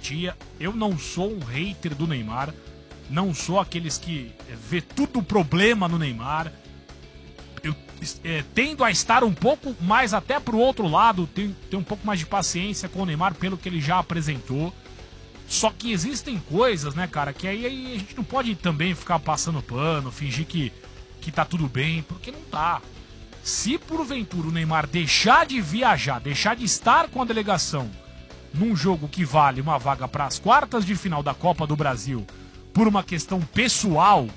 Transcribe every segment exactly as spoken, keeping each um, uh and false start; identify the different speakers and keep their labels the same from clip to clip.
Speaker 1: simpatia. Eu não sou um hater do Neymar. Não sou aqueles que vê tudo problema no Neymar. Eu é, tendo a estar um pouco mais até pro outro lado, tenho, tenho um pouco mais de paciência com o Neymar pelo que ele já apresentou. Só que existem coisas, né, cara, que aí, aí a gente não pode também ficar passando pano, fingir que, que tá tudo bem, porque não tá. Se porventura o Neymar deixar de viajar, deixar de estar com a delegação num jogo que vale uma vaga para as quartas de final da Copa do Brasil por uma questão pessoal,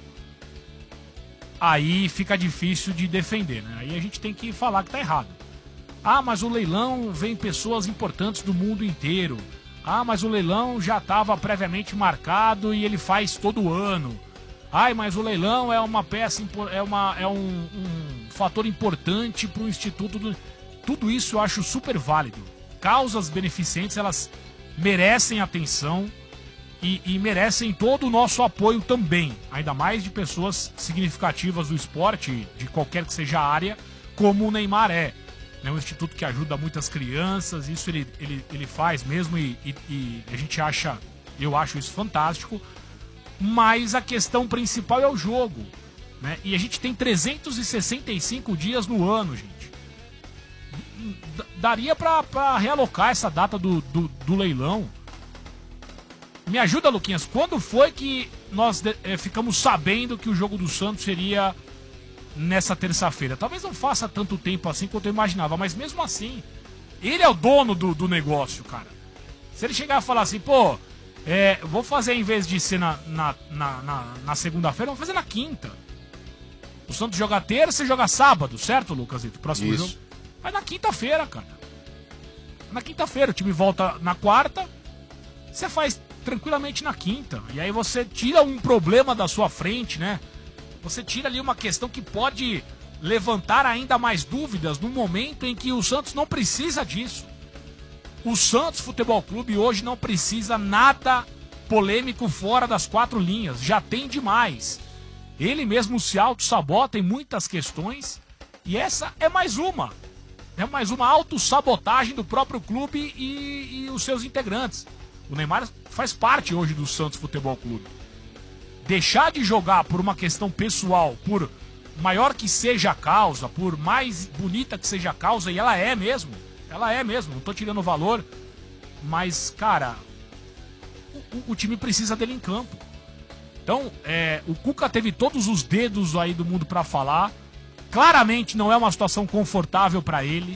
Speaker 1: aí fica difícil de defender, né? Aí a gente tem que falar que tá errado. Ah, mas o leilão vem pessoas importantes do mundo inteiro. Ah, mas o leilão já estava previamente marcado e ele faz todo ano. Ai, mas o leilão é uma peça, é, uma, é um, um fator importante para o Instituto do... Tudo isso eu acho super válido. Causas beneficentes, elas merecem atenção e, e merecem todo o nosso apoio também. Ainda mais de pessoas significativas do esporte, de qualquer que seja a área, como o Neymar é. É um instituto que ajuda muitas crianças, isso ele, ele, ele faz mesmo e, e, e a gente acha, eu acho isso fantástico. Mas a questão principal é o jogo, né? E a gente tem trezentos e sessenta e cinco dias no ano, gente. D- daria pra, pra realocar essa data do, do, do leilão. Me ajuda, Luquinhas, quando foi que nós é, ficamos sabendo que o jogo do Santos seria nessa terça-feira? Talvez não faça tanto tempo assim quanto eu imaginava, mas mesmo assim, ele é o dono do, do negócio, cara. Se ele chegar e falar assim, pô, é, vou fazer em vez de ser na, na, na, na, na segunda-feira, vamos fazer na quinta. O Santos joga terça e joga sábado, certo, Lucasito? Próximo
Speaker 2: Isso.
Speaker 1: jogo. Mas na quinta-feira, cara. Na quinta-feira, o time volta na quarta, você faz tranquilamente na quinta. E aí você tira um problema da sua frente, né? Você tira ali uma questão que pode levantar ainda mais dúvidas no momento em que o Santos não precisa disso. O Santos Futebol Clube hoje não precisa nada polêmico fora das quatro linhas. Já tem demais. Ele mesmo se auto-sabota em muitas questões. E essa é mais uma. É mais uma autossabotagem do próprio clube e, e os seus integrantes. O Neymar faz parte hoje do Santos Futebol Clube. Deixar de jogar por uma questão pessoal, por maior que seja a causa, por mais bonita que seja a causa, e ela é mesmo, ela é mesmo, não tô tirando valor, mas, cara, o, o time precisa dele em campo. Então, é, o Cuca teve todos os dedos aí do mundo pra falar, claramente não é uma situação confortável pra ele.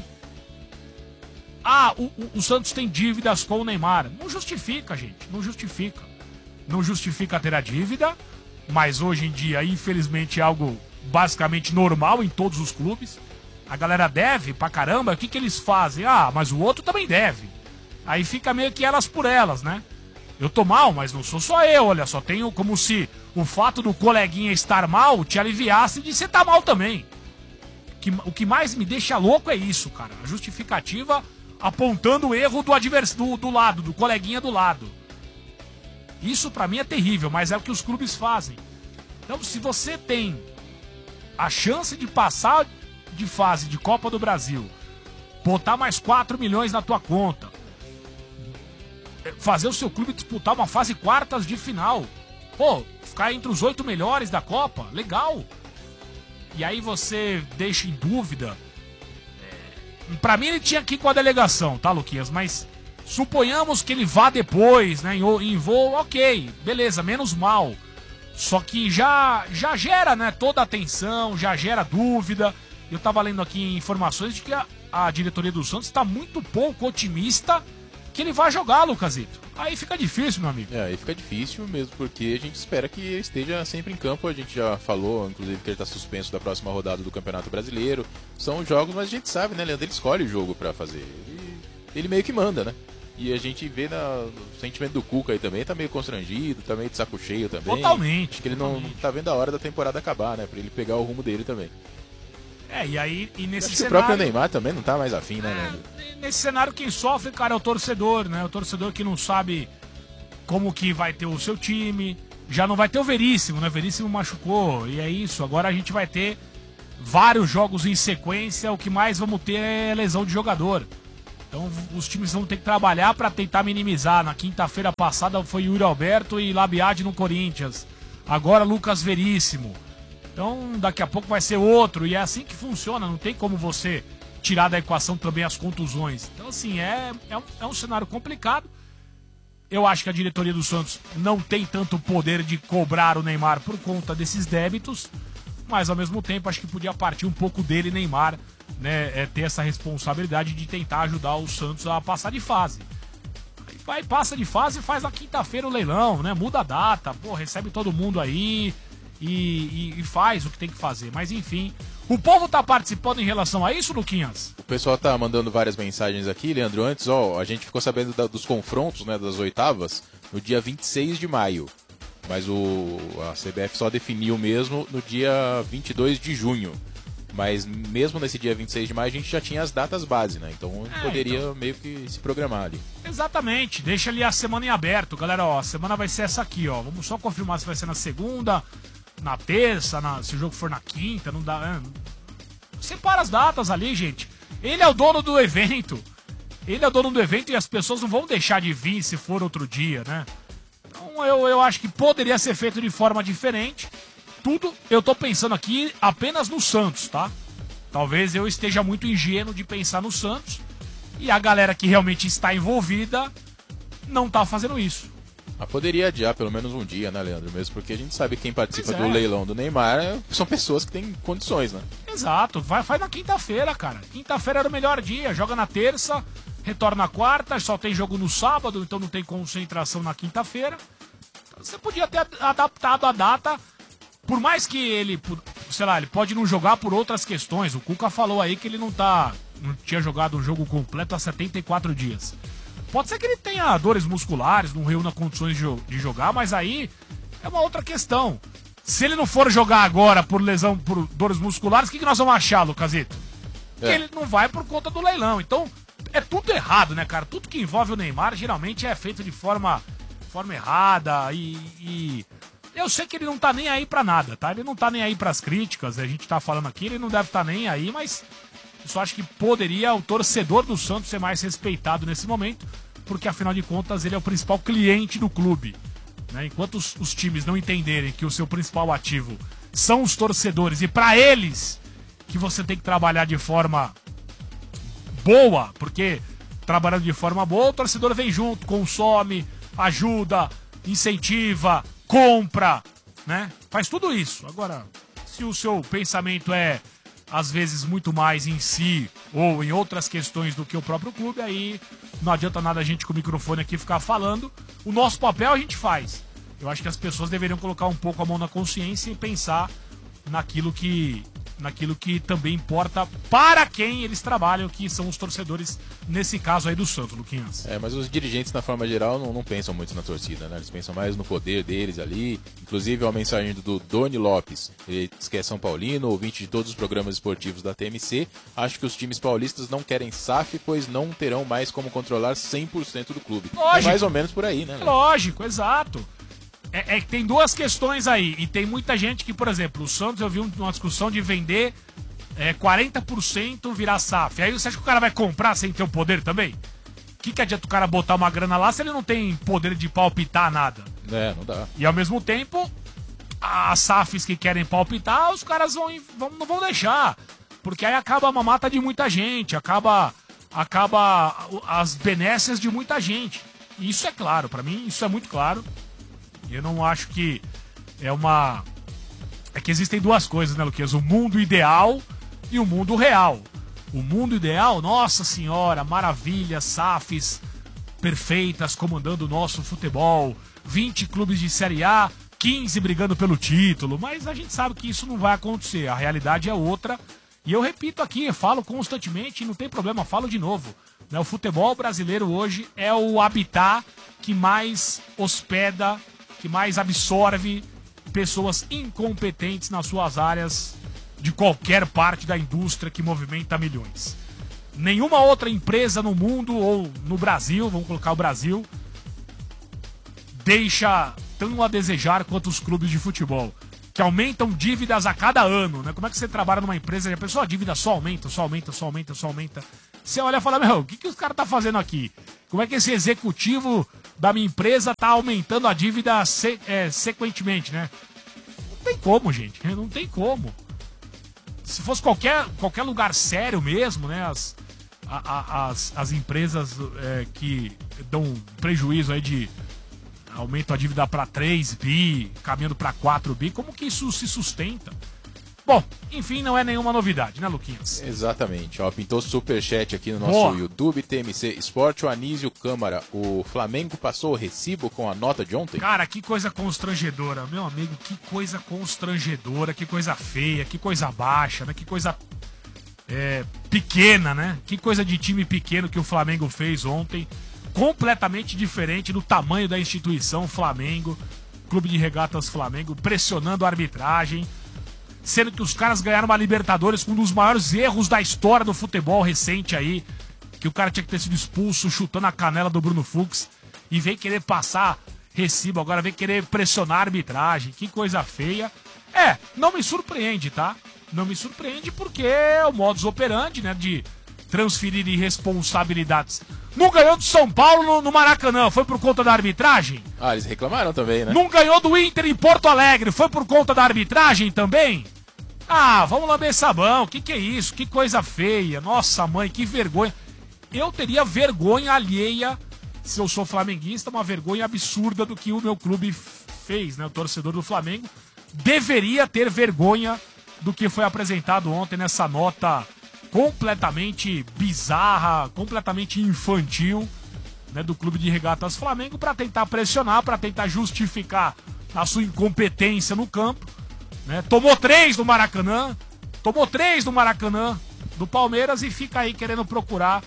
Speaker 1: Ah, o, o, o Santos tem dívidas com o Neymar. Não justifica, gente, não justifica. Não justifica ter a dívida, mas hoje em dia, infelizmente, é algo basicamente normal em todos os clubes. A galera deve pra caramba, o que, que eles fazem? Ah, mas o outro também deve. Aí fica meio que elas por elas, né? Eu tô mal, mas não sou só eu, olha, só tenho como se o fato do coleguinha estar mal te aliviasse de você tá mal também. Que, o que mais me deixa louco é isso, cara. A justificativa apontando o erro do adversário do, do lado, do coleguinha do lado. Isso pra mim é terrível, mas é o que os clubes fazem. Então, se você tem a chance de passar de fase de Copa do Brasil, botar mais quatro milhões na tua conta, fazer o seu clube disputar uma fase quartas de final, pô, ficar entre os oito melhores da Copa, legal. E aí você deixa em dúvida. É, pra mim ele tinha que ir com a delegação, tá, Luquinhas? Mas suponhamos que ele vá depois, né, em, em voo, ok, beleza, menos mal. Só que já, já gera, né, toda a atenção, já gera dúvida. Eu tava lendo aqui informações de que a, a diretoria do Santos está muito pouco otimista que ele vai jogar, Lucasito. Aí fica difícil, meu amigo.
Speaker 2: É, aí fica difícil mesmo, porque a gente espera que ele esteja sempre em campo. A gente já falou, inclusive, que ele está suspenso da próxima rodada do Campeonato Brasileiro. São jogos, mas a gente sabe, né, Leandro? Ele escolhe o jogo pra fazer. Ele, ele meio que manda, né? E a gente vê na, o sentimento do Cuca aí também, tá meio constrangido, tá meio de saco cheio também.
Speaker 1: Totalmente.
Speaker 2: Acho que ele não, não tá vendo a hora da temporada acabar, né? Pra ele pegar o rumo dele também.
Speaker 1: É, e aí, e nesse
Speaker 2: Acho
Speaker 1: cenário...
Speaker 2: que o próprio Neymar também não tá mais afim, né, Leandro?
Speaker 1: É, nesse cenário quem sofre, cara, é o torcedor, né? O torcedor que não sabe como que vai ter o seu time. Já não vai ter o Veríssimo, né? O Veríssimo machucou, e é isso. Agora a gente vai ter vários jogos em sequência. O que mais vamos ter é lesão de jogador. Então os times vão ter que trabalhar para tentar minimizar. Na quinta-feira passada foi Yuri Alberto e Labiade no Corinthians. Agora Lucas Veríssimo. Então daqui a pouco vai ser outro. E é assim que funciona. Não tem como você tirar da equação também as contusões. Então assim, é, é, um, é um cenário complicado. Eu acho que a diretoria do Santos não tem tanto poder de cobrar o Neymar por conta desses débitos. Mas ao mesmo tempo acho que podia partir um pouco dele, Neymar, né, é, ter essa responsabilidade de tentar ajudar o Santos a passar de fase. Vai, passa de fase e faz na quinta-feira o leilão, né? Muda a data, pô, recebe todo mundo aí e, e, e faz o que tem que fazer. Mas enfim, o povo tá participando em relação a isso, Luquinhas?
Speaker 2: O pessoal tá mandando várias mensagens aqui, Leandro. Antes, ó, a gente ficou sabendo da, dos confrontos, né, das oitavas, no dia vinte e seis de maio. Mas o, a C B F só definiu mesmo no dia vinte e dois de junho. Mas mesmo nesse dia vinte e seis de maio a gente já tinha as datas base, né? Então é, poderia então... meio que se programar ali.
Speaker 1: Exatamente, deixa ali a semana em aberto. Galera, ó, a semana vai ser essa aqui, ó. Vamos só confirmar se vai ser na segunda, na terça, na... se o jogo for na quinta, não dá... É... Separa as datas ali, gente. Ele é o dono do evento. Ele é o dono do evento e as pessoas não vão deixar de vir se for outro dia, né? Então eu, eu acho que poderia ser feito de forma diferente. Tudo, eu tô pensando aqui apenas no Santos, tá? Talvez eu esteja muito ingênuo de pensar no Santos. E a galera que realmente está envolvida não tá fazendo isso.
Speaker 2: Mas poderia adiar pelo menos um dia, né, Leandro? Mesmo porque a gente sabe que quem participa
Speaker 1: é.
Speaker 2: do leilão do Neymar são pessoas que têm condições, né?
Speaker 1: Exato, vai, faz na quinta-feira, cara. Quinta-feira era o melhor dia, joga na terça, retorna na quarta, só tem jogo no sábado, então não tem concentração na quinta-feira. Você podia ter adaptado a data, por mais que ele, sei lá, ele pode não jogar por outras questões. O Cuca falou aí que ele não tá, não tinha jogado um jogo completo há setenta e quatro dias. Pode ser que ele tenha dores musculares, não reúna condições de, de jogar, mas aí é uma outra questão. Se ele não for jogar agora por lesão, por dores musculares, o que, que nós vamos achar, Lucasito? É. Que ele não vai por conta do leilão. Então, é tudo errado, né, cara? Tudo que envolve o Neymar, geralmente é feito de forma, forma errada e, e... Eu sei que ele não tá nem aí pra nada, tá? Ele não tá nem aí pras críticas, a gente tá falando aqui, ele não deve estar tá nem aí, mas eu só acho que poderia o torcedor do Santos ser mais respeitado nesse momento, porque afinal de contas ele é o principal cliente do clube, né? Enquanto os, os times não entenderem que o seu principal ativo são os torcedores e pra eles que você tem que trabalhar de forma boa, porque trabalhando de forma boa o torcedor vem junto, consome, ajuda, incentiva, compra, né? Faz tudo isso. Agora, se o seu pensamento é às vezes muito mais em si ou em outras questões do que o próprio clube, aí não adianta nada a gente com o microfone aqui ficar falando. O nosso papel a gente faz. Eu acho que as pessoas deveriam colocar um pouco a mão na consciência e pensar naquilo que, naquilo que também importa para quem eles trabalham, que são os torcedores, nesse caso aí do Santos, Luquinhas.
Speaker 2: É, mas os dirigentes, na forma geral, não, não pensam muito na torcida, né? Eles pensam mais no poder deles ali. Inclusive, uma mensagem do Doni Lopes, ele diz que é São Paulino, ouvinte de todos os programas esportivos da T M C. Acho que os times paulistas não querem S A F, pois não terão mais como controlar cem por cento do clube.
Speaker 1: Lógico.
Speaker 2: É mais ou menos por aí, né?
Speaker 1: Lógico, exato. É, é que tem duas questões aí, e tem muita gente que, por exemplo, o Santos, eu vi uma discussão de vender é, quarenta por cento virar S A F. Aí você acha que o cara vai comprar sem ter o poder também? O que, que adianta o cara botar uma grana lá se ele não tem poder de palpitar nada?
Speaker 2: É, não dá.
Speaker 1: E ao mesmo tempo, as S A Fs que querem palpitar, os caras vão, vão, não vão deixar. Porque aí acaba a mamata de muita gente, acaba, acaba as benécias de muita gente. E isso é claro, pra mim isso é muito claro. Eu não acho que é uma... É que existem duas coisas, né, Luquinhas? O mundo ideal e o mundo real. O mundo ideal, nossa senhora, maravilha, S A Fs perfeitas comandando o nosso futebol. vinte clubes de Série A, quinze brigando pelo título. Mas a gente sabe que isso não vai acontecer. A realidade é outra. E eu repito aqui, eu falo constantemente, não tem problema, falo de novo. Né? O futebol brasileiro hoje é o habitat que mais hospeda, que mais absorve pessoas incompetentes nas suas áreas de qualquer parte da indústria que movimenta milhões. Nenhuma outra empresa no mundo ou no Brasil, vamos colocar o Brasil, deixa tão a desejar quanto os clubes de futebol. que aumentam dívidas a cada ano, né? Como é que você trabalha numa empresa e a pessoa, a dívida só aumenta, só aumenta, só aumenta, só aumenta. Você olha e fala, meu, o que, que os caras tá fazendo aqui? Como é que esse executivo da minha empresa tá aumentando a dívida se, é, sequentemente, né? Não tem como, gente, não tem como. Se fosse qualquer, qualquer lugar sério mesmo, né? As, a, a, as, as empresas é, que dão prejuízo aí de aumento a dívida para três bi, caminhando para quatro bi, como que isso se sustenta? Bom, enfim, não é nenhuma novidade, né, Luquinhas?
Speaker 2: Exatamente. Ó, pintou superchat aqui no nosso
Speaker 1: Boa.
Speaker 2: YouTube, T M C Esporte, o Anísio Câmara. O Flamengo passou o recibo com a nota de ontem?
Speaker 1: Cara, que coisa constrangedora, meu amigo, que coisa constrangedora, que coisa feia, que coisa baixa, né? Que coisa é, pequena, né? Que coisa de time pequeno que o Flamengo fez ontem. Completamente diferente do tamanho da instituição Flamengo, Clube de Regatas Flamengo, pressionando a arbitragem, sendo que os caras ganharam uma Libertadores com um dos maiores erros da história do futebol recente aí, que o cara tinha que ter sido expulso chutando a canela do Bruno Fux, e vem querer passar recibo, agora vem querer pressionar a arbitragem, que coisa feia. É, não me surpreende, tá? Não me surpreende porque é o modus operandi, né, de transferir irresponsabilidades. Não ganhou do São Paulo no, no Maracanã, foi por conta da arbitragem?
Speaker 2: Ah, eles reclamaram também, né?
Speaker 1: Não ganhou do Inter em Porto Alegre, foi por conta da arbitragem também? Ah, vamos lamber sabão, que que é isso? Que coisa feia, nossa mãe, que vergonha. Eu teria vergonha alheia, se eu sou flamenguista, uma vergonha absurda do que o meu clube fez, né? O torcedor do Flamengo deveria ter vergonha do que foi apresentado ontem nessa nota completamente bizarra, completamente infantil, né, do Clube de Regatas Flamengo, para tentar pressionar, para tentar justificar a sua incompetência no campo, né? Tomou três do Maracanã, tomou três do Maracanã do Palmeiras e fica aí querendo procurar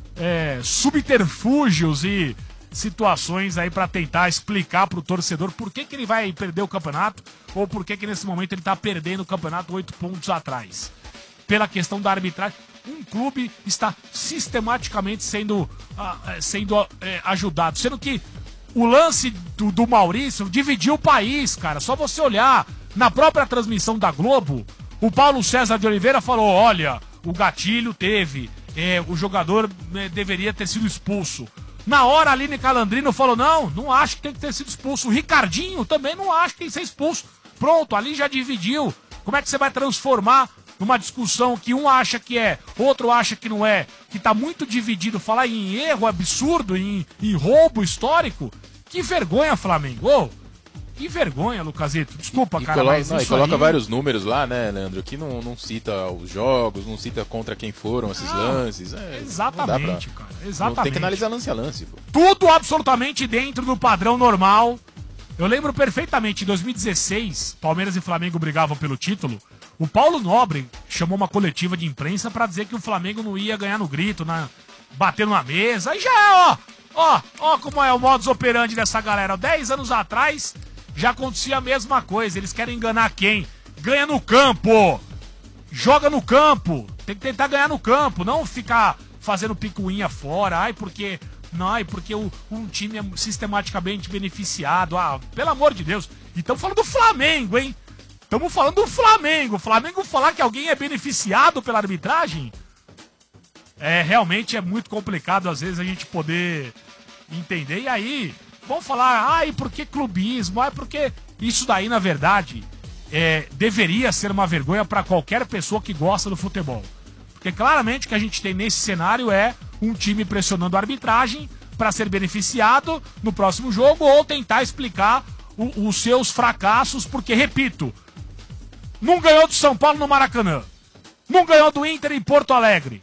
Speaker 1: é, subterfúgios e situações aí para tentar explicar pro torcedor por que, que ele vai perder o campeonato ou por que, que nesse momento ele tá perdendo o campeonato oito pontos atrás. Pela questão da arbitragem, um clube está sistematicamente sendo, uh, sendo uh, ajudado. Sendo que o lance do, do Maurício dividiu o país, cara. Só você olhar na própria transmissão da Globo, o Paulo César de Oliveira falou, olha, o gatilho teve, é, o jogador né, deveria ter sido expulso. Na hora, a Aline Calandrino falou, não, não acho que tem que ter sido expulso. O Ricardinho também não acha que tem que ser expulso. Pronto, ali já dividiu. Como é que você vai transformar numa discussão que um acha que é, outro acha que não é, que tá muito dividido, falar em erro absurdo, em, em roubo histórico? Que vergonha, Flamengo! Oh, que vergonha, Lucasito. Desculpa,
Speaker 2: e
Speaker 1: cara,
Speaker 2: coloca,
Speaker 1: mas
Speaker 2: não,
Speaker 1: isso
Speaker 2: e coloca
Speaker 1: aí...
Speaker 2: vários números lá, né, Leandro, que não, não cita os jogos, não cita contra quem foram esses
Speaker 1: não,
Speaker 2: lances. É,
Speaker 1: exatamente, pra... cara, exatamente.
Speaker 2: Não tem que analisar lance a lance, pô.
Speaker 1: Tudo absolutamente dentro do padrão normal. Eu lembro perfeitamente, em dois mil e dezesseis, Palmeiras e Flamengo brigavam pelo título. O Paulo Nobre chamou uma coletiva de imprensa pra dizer que o Flamengo não ia ganhar no grito, na... batendo na mesa. Aí já é, ó, ó, ó como é o modus operandi dessa galera. Dez anos atrás já acontecia a mesma coisa. Eles querem enganar quem? Ganha no campo. Joga no campo. Tem que tentar ganhar no campo, não ficar fazendo picuinha fora. Ai, porque... Não, ai, porque o, um time é sistematicamente beneficiado. Ah, pelo amor de Deus. E estamos falando do Flamengo, hein? Estamos falando do Flamengo. O Flamengo falar que alguém é beneficiado pela arbitragem? É, realmente é muito complicado às vezes a gente poder entender. E aí, vamos falar, ai, por que clubismo? Ai, porque isso daí, na verdade, é, deveria ser uma vergonha para qualquer pessoa que gosta do futebol. Porque claramente o que a gente tem nesse cenário é um time pressionando a arbitragem para ser beneficiado no próximo jogo ou tentar explicar o, os seus fracassos, porque, repito, não ganhou do São Paulo no Maracanã, não ganhou do Inter em Porto Alegre.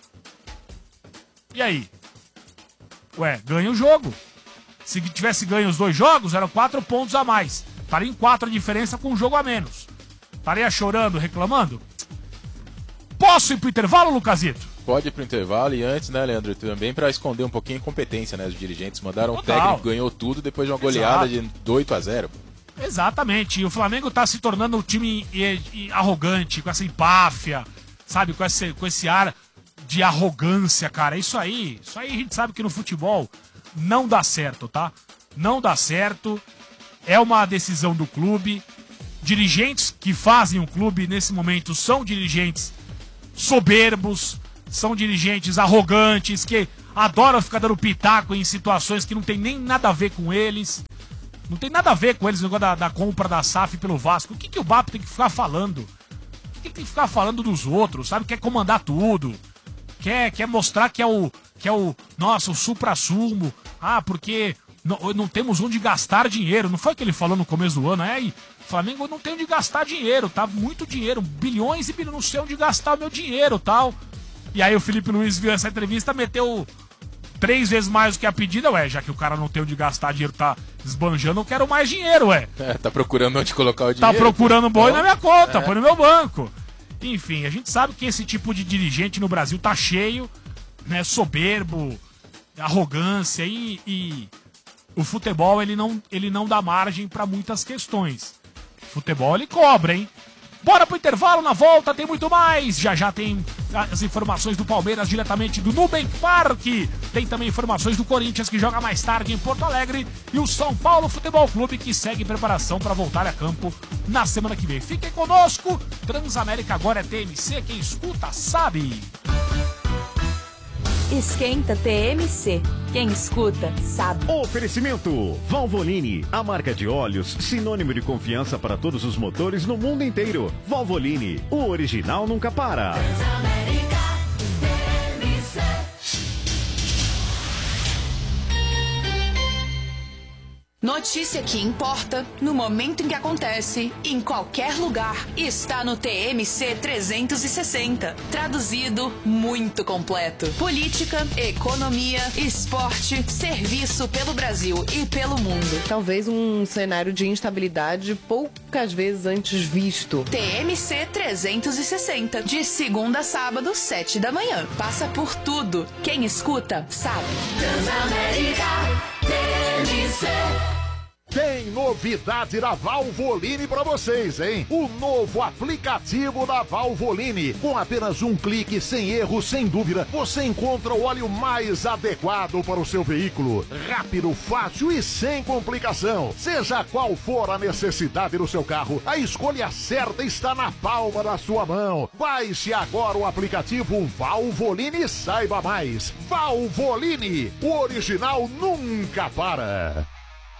Speaker 1: E aí? Ué, ganha o jogo. Se tivesse ganho os dois jogos, eram quatro pontos a mais. Estaria em quatro a diferença com um jogo a menos. Estaria chorando, reclamando? Posso ir pro intervalo, Lucasito?
Speaker 2: Pode ir pro intervalo e antes, né, Leandro, também para esconder um pouquinho a incompetência, né, os dirigentes mandaram o técnico, ganhou tudo depois de uma goleada Exato. de oito a zero.
Speaker 1: Exatamente, e o Flamengo tá se tornando um time arrogante, com essa empáfia, sabe, com esse, com esse ar de arrogância, cara. Isso aí, isso aí a gente sabe que no futebol não dá certo, tá? Não dá certo, é uma decisão do clube. dirigentes que fazem o clube nesse momento são dirigentes soberbos, são dirigentes arrogantes, que adoram ficar dando pitaco em situações que não tem nem nada a ver com eles. Não tem nada a ver com eles, o negócio da, da compra da S A F pelo Vasco. O que, que o B A P tem que ficar falando? O que, que tem que ficar falando dos outros, sabe? Quer comandar tudo. Quer, quer mostrar que é o, que é o, nossa, o supra-sumo. Ah, porque não, não temos onde gastar dinheiro. Não foi o que ele falou no começo do ano? É, e Flamengo não tem onde gastar dinheiro, tá? Muito dinheiro, bilhões e bilhões, não sei onde gastar o meu dinheiro, tal. E aí o Felipe Luiz viu essa entrevista, meteu três vezes mais do que a pedida, ué, já que o cara não tem onde gastar dinheiro, tá esbanjando, eu quero mais dinheiro, ué.
Speaker 2: É, tá procurando onde colocar o dinheiro.
Speaker 1: Tá procurando boi na minha conta, é. põe no meu banco. Enfim, a gente sabe que esse tipo de dirigente no Brasil tá cheio, né, soberbo, arrogância e, e o futebol ele não, ele não dá margem pra muitas questões. Futebol ele cobra, hein? Bora pro intervalo, na volta tem muito mais. Já já tem as informações do Palmeiras diretamente do Nubank Park. Tem também informações do Corinthians que joga mais tarde em Porto Alegre. E o São Paulo Futebol Clube que segue em preparação para voltar a campo na semana que vem. Fiquem conosco. Transamérica agora é T M C. Quem escuta sabe.
Speaker 3: Esquenta T M C. Quem escuta, sabe.
Speaker 4: Oferecimento Valvoline, a marca de óleos sinônimo de confiança para todos os motores no mundo inteiro. Valvoline, o original nunca para.
Speaker 5: Notícia que importa, no momento em que acontece, em qualquer lugar, está no T M C trezentos e sessenta. Traduzido, muito completo. Política, economia, esporte, serviço pelo Brasil e pelo mundo.
Speaker 6: Talvez um cenário de instabilidade poucas vezes antes visto.
Speaker 5: T M C trezentos e sessenta, de segunda a sábado, sete da manhã. Passa por tudo. Quem escuta, sabe.
Speaker 7: Transamérica T M C. Tem novidade da Valvoline para vocês, hein? O novo aplicativo da Valvoline. Com apenas um clique, sem erro, sem dúvida, você encontra o óleo mais adequado para o seu veículo. Rápido, fácil e sem complicação. Seja qual for a necessidade do seu carro, a escolha certa está na palma da sua mão. Baixe agora o aplicativo Valvoline e saiba mais. Valvoline, o original nunca para.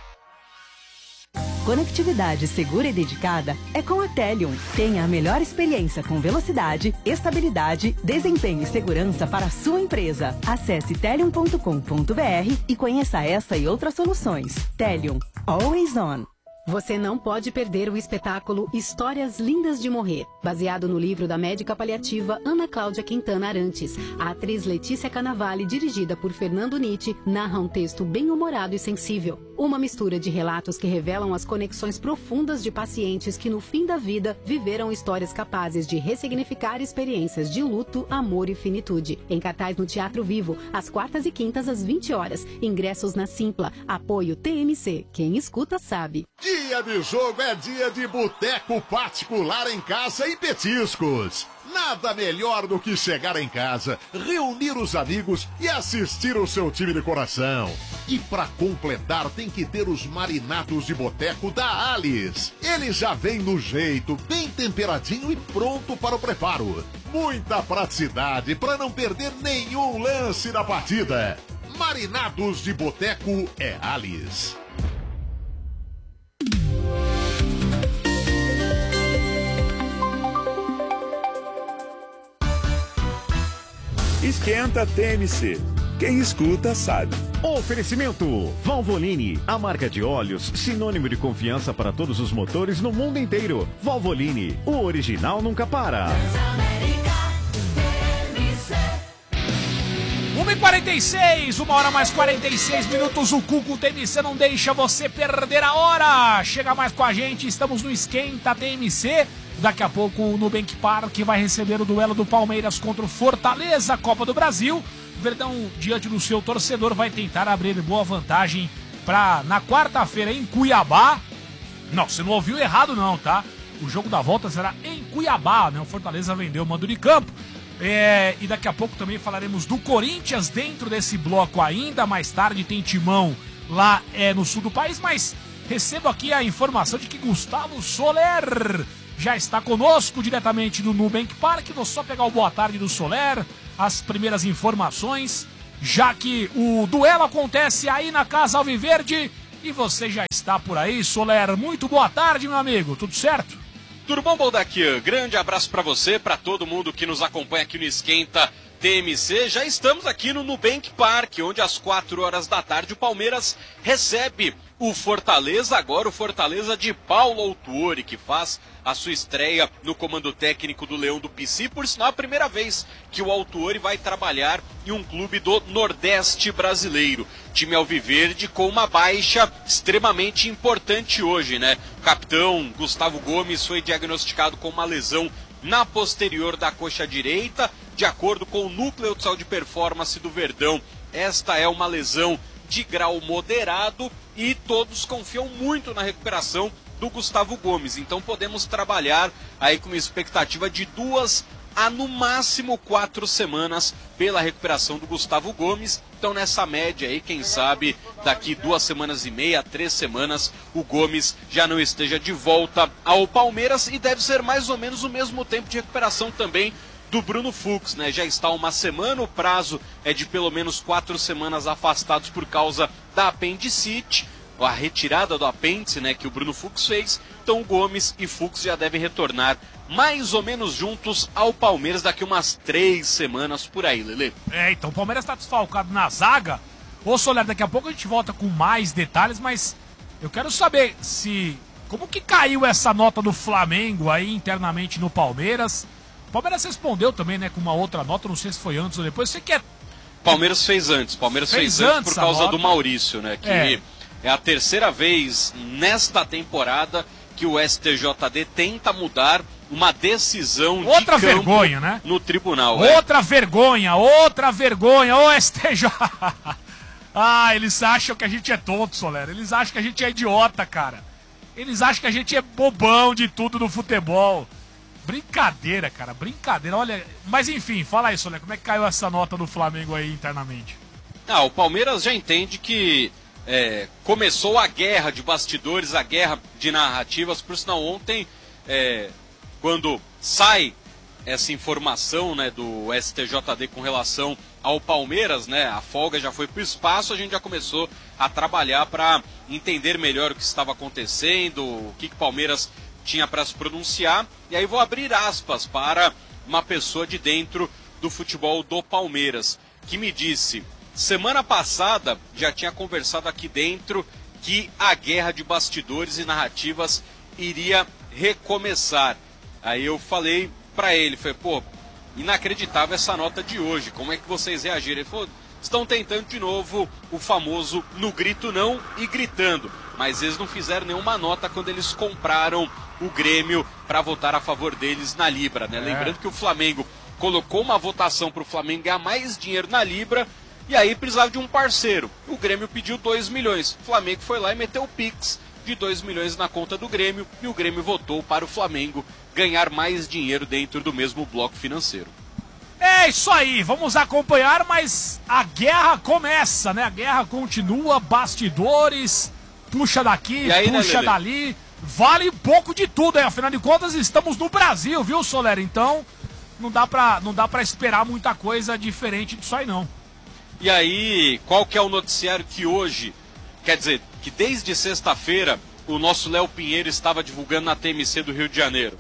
Speaker 8: Conectividade segura e dedicada é com a Telium. Tenha a melhor experiência com velocidade, estabilidade, desempenho e segurança para a sua empresa. Acesse telium ponto com ponto br e conheça essa e outras soluções. Telium, always on.
Speaker 9: Você não pode perder o espetáculo Histórias Lindas de Morrer, baseado no livro da médica paliativa Ana Cláudia Quintana Arantes. A atriz Letícia Cannavale, dirigida por Fernando Nitti, narra um texto bem-humorado e sensível. Uma mistura de relatos que revelam as conexões profundas de pacientes que, no fim da vida, viveram histórias capazes de ressignificar experiências de luto, amor e finitude. Em cartaz no Teatro Vivo, às quartas e quintas, às vinte horas. Ingressos na Simpla. Apoio T M C. Quem escuta, sabe.
Speaker 7: Dia de jogo é dia de boteco particular em casa e petiscos. Nada melhor do que chegar em casa, reunir os amigos e assistir o seu time de coração. E para completar tem que ter os marinados de boteco da Alice. Ele já vem no jeito, bem temperadinho e pronto para o preparo. Muita praticidade para não perder nenhum lance da partida. Marinados de boteco é Alice.
Speaker 10: Esquenta T M C. Quem escuta sabe.
Speaker 4: Oferecimento Valvoline, a marca de óleos sinônimo de confiança para todos os motores no mundo inteiro. Valvoline, o original nunca para.
Speaker 1: uma e quarenta e seis, uma hora mais quarenta e seis minutos, o Cuco T M C não deixa você perder a hora. Chega mais com a gente, estamos no Esquenta T M C. Daqui a pouco o Nubank Park vai receber o duelo do Palmeiras contra o Fortaleza, Copa do Brasil. Verdão, diante do seu torcedor, vai tentar abrir boa vantagem para na quarta-feira em Cuiabá. Não, você não ouviu errado não, tá? O jogo da volta será em Cuiabá, né? O Fortaleza vendeu o mando de campo. É, e daqui a pouco também falaremos do Corinthians dentro desse bloco ainda. Mais tarde tem Timão lá é, no sul do país, mas recebo aqui a informação de que Gustavo Soler já está conosco diretamente do Nubank Park. Vou só pegar o boa tarde do Soler, as primeiras informações, já que o duelo acontece aí na Casa Alviverde e você já está por aí, Soler. Muito boa tarde, meu amigo, tudo certo?
Speaker 11: Tudo bom, Baldaquian? Grande abraço para você, para todo mundo que nos acompanha aqui no Esquenta T M C. Já estamos aqui no Nubank Park, onde às quatro horas da tarde o Palmeiras recebe o Fortaleza, agora o Fortaleza de Paulo Autuori, que faz a sua estreia no comando técnico do Leão do Pici, por sinal a primeira vez que o Autuori vai trabalhar em um clube do Nordeste brasileiro. Time alviverde com uma baixa extremamente importante hoje, né? O capitão Gustavo Gomes foi diagnosticado com uma lesão na posterior da coxa direita. De acordo com o Núcleo de Saúde e Performance do Verdão, esta é uma lesão de grau moderado e todos confiam muito na recuperação do Gustavo Gomes. Então podemos trabalhar aí com uma expectativa de duas a no máximo quatro semanas pela recuperação do Gustavo Gomes. Então nessa média aí, quem sabe daqui duas semanas e meia, três semanas, o Gomes já não esteja de volta ao Palmeiras, e deve ser mais ou menos o mesmo tempo de recuperação também do Bruno Fux, né? Já está uma semana, o prazo é de pelo menos quatro semanas afastados por causa da apendicite, a retirada do apêndice, né, que o Bruno Fux fez. Então o Gomes e Fux já devem retornar mais ou menos juntos ao Palmeiras daqui umas três semanas por aí, Lelê.
Speaker 1: É, então o Palmeiras está desfalcado na zaga. Ô Soler, daqui a pouco a gente volta com mais detalhes, mas eu quero saber se... como que caiu essa nota do Flamengo aí internamente no Palmeiras? O Palmeiras respondeu também, né, com uma outra nota, não sei se foi antes ou depois. Você quer...
Speaker 11: Palmeiras fez antes, Palmeiras fez, fez antes por causa do Maurício, né, que é. é a terceira vez nesta temporada que o S T J D tenta mudar uma decisão
Speaker 1: outra
Speaker 11: de campo
Speaker 1: vergonha, né?
Speaker 11: no tribunal.
Speaker 1: Outra
Speaker 11: é.
Speaker 1: vergonha, outra vergonha, ô S T J. Ah, eles acham que a gente é tonto, Soler. Eles acham que a gente é idiota, cara. Eles acham que a gente é bobão de tudo no futebol. Brincadeira, cara, brincadeira. Olha, mas enfim, fala aí, Soler, como é que caiu essa nota do Flamengo aí internamente?
Speaker 11: Ah, o Palmeiras já entende que é, começou a guerra de bastidores, a guerra de narrativas. Por sinal, ontem, é, quando sai essa informação, né, do S T J D com relação ao Palmeiras, né, a folga já foi para o espaço, a gente já começou a trabalhar para entender melhor o que estava acontecendo, o que o Palmeiras tinha para se pronunciar. E aí vou abrir aspas para uma pessoa de dentro do futebol do Palmeiras, que me disse: semana passada já tinha conversado aqui dentro que a guerra de bastidores e narrativas iria recomeçar. Aí eu falei para ele, falei, pô, inacreditável essa nota de hoje, como é que vocês reagiram? Ele falou, estão tentando de novo o famoso no grito não e gritando, mas eles não fizeram nenhuma nota quando eles compraram o Grêmio para votar a favor deles na Libra, né? É. Lembrando que o Flamengo colocou uma votação para o Flamengo ganhar mais dinheiro na Libra, e aí precisava de um parceiro. O Grêmio pediu dois milhões. O Flamengo foi lá e meteu o Pix de dois milhões na conta do Grêmio, e o Grêmio votou para o Flamengo ganhar mais dinheiro dentro do mesmo bloco financeiro.
Speaker 1: É isso aí, vamos acompanhar, mas a guerra começa, né? A guerra continua, bastidores, puxa daqui, aí, puxa né, dali, vale um pouco de tudo, hein? Afinal de contas, estamos no Brasil, viu, Soler? Então, não dá pra, não dá pra esperar muita coisa diferente disso aí, não.
Speaker 11: E aí, qual que é o noticiário que hoje, quer dizer, que desde sexta-feira, o nosso Léo Pinheiro estava divulgando na T M C do Rio de Janeiro?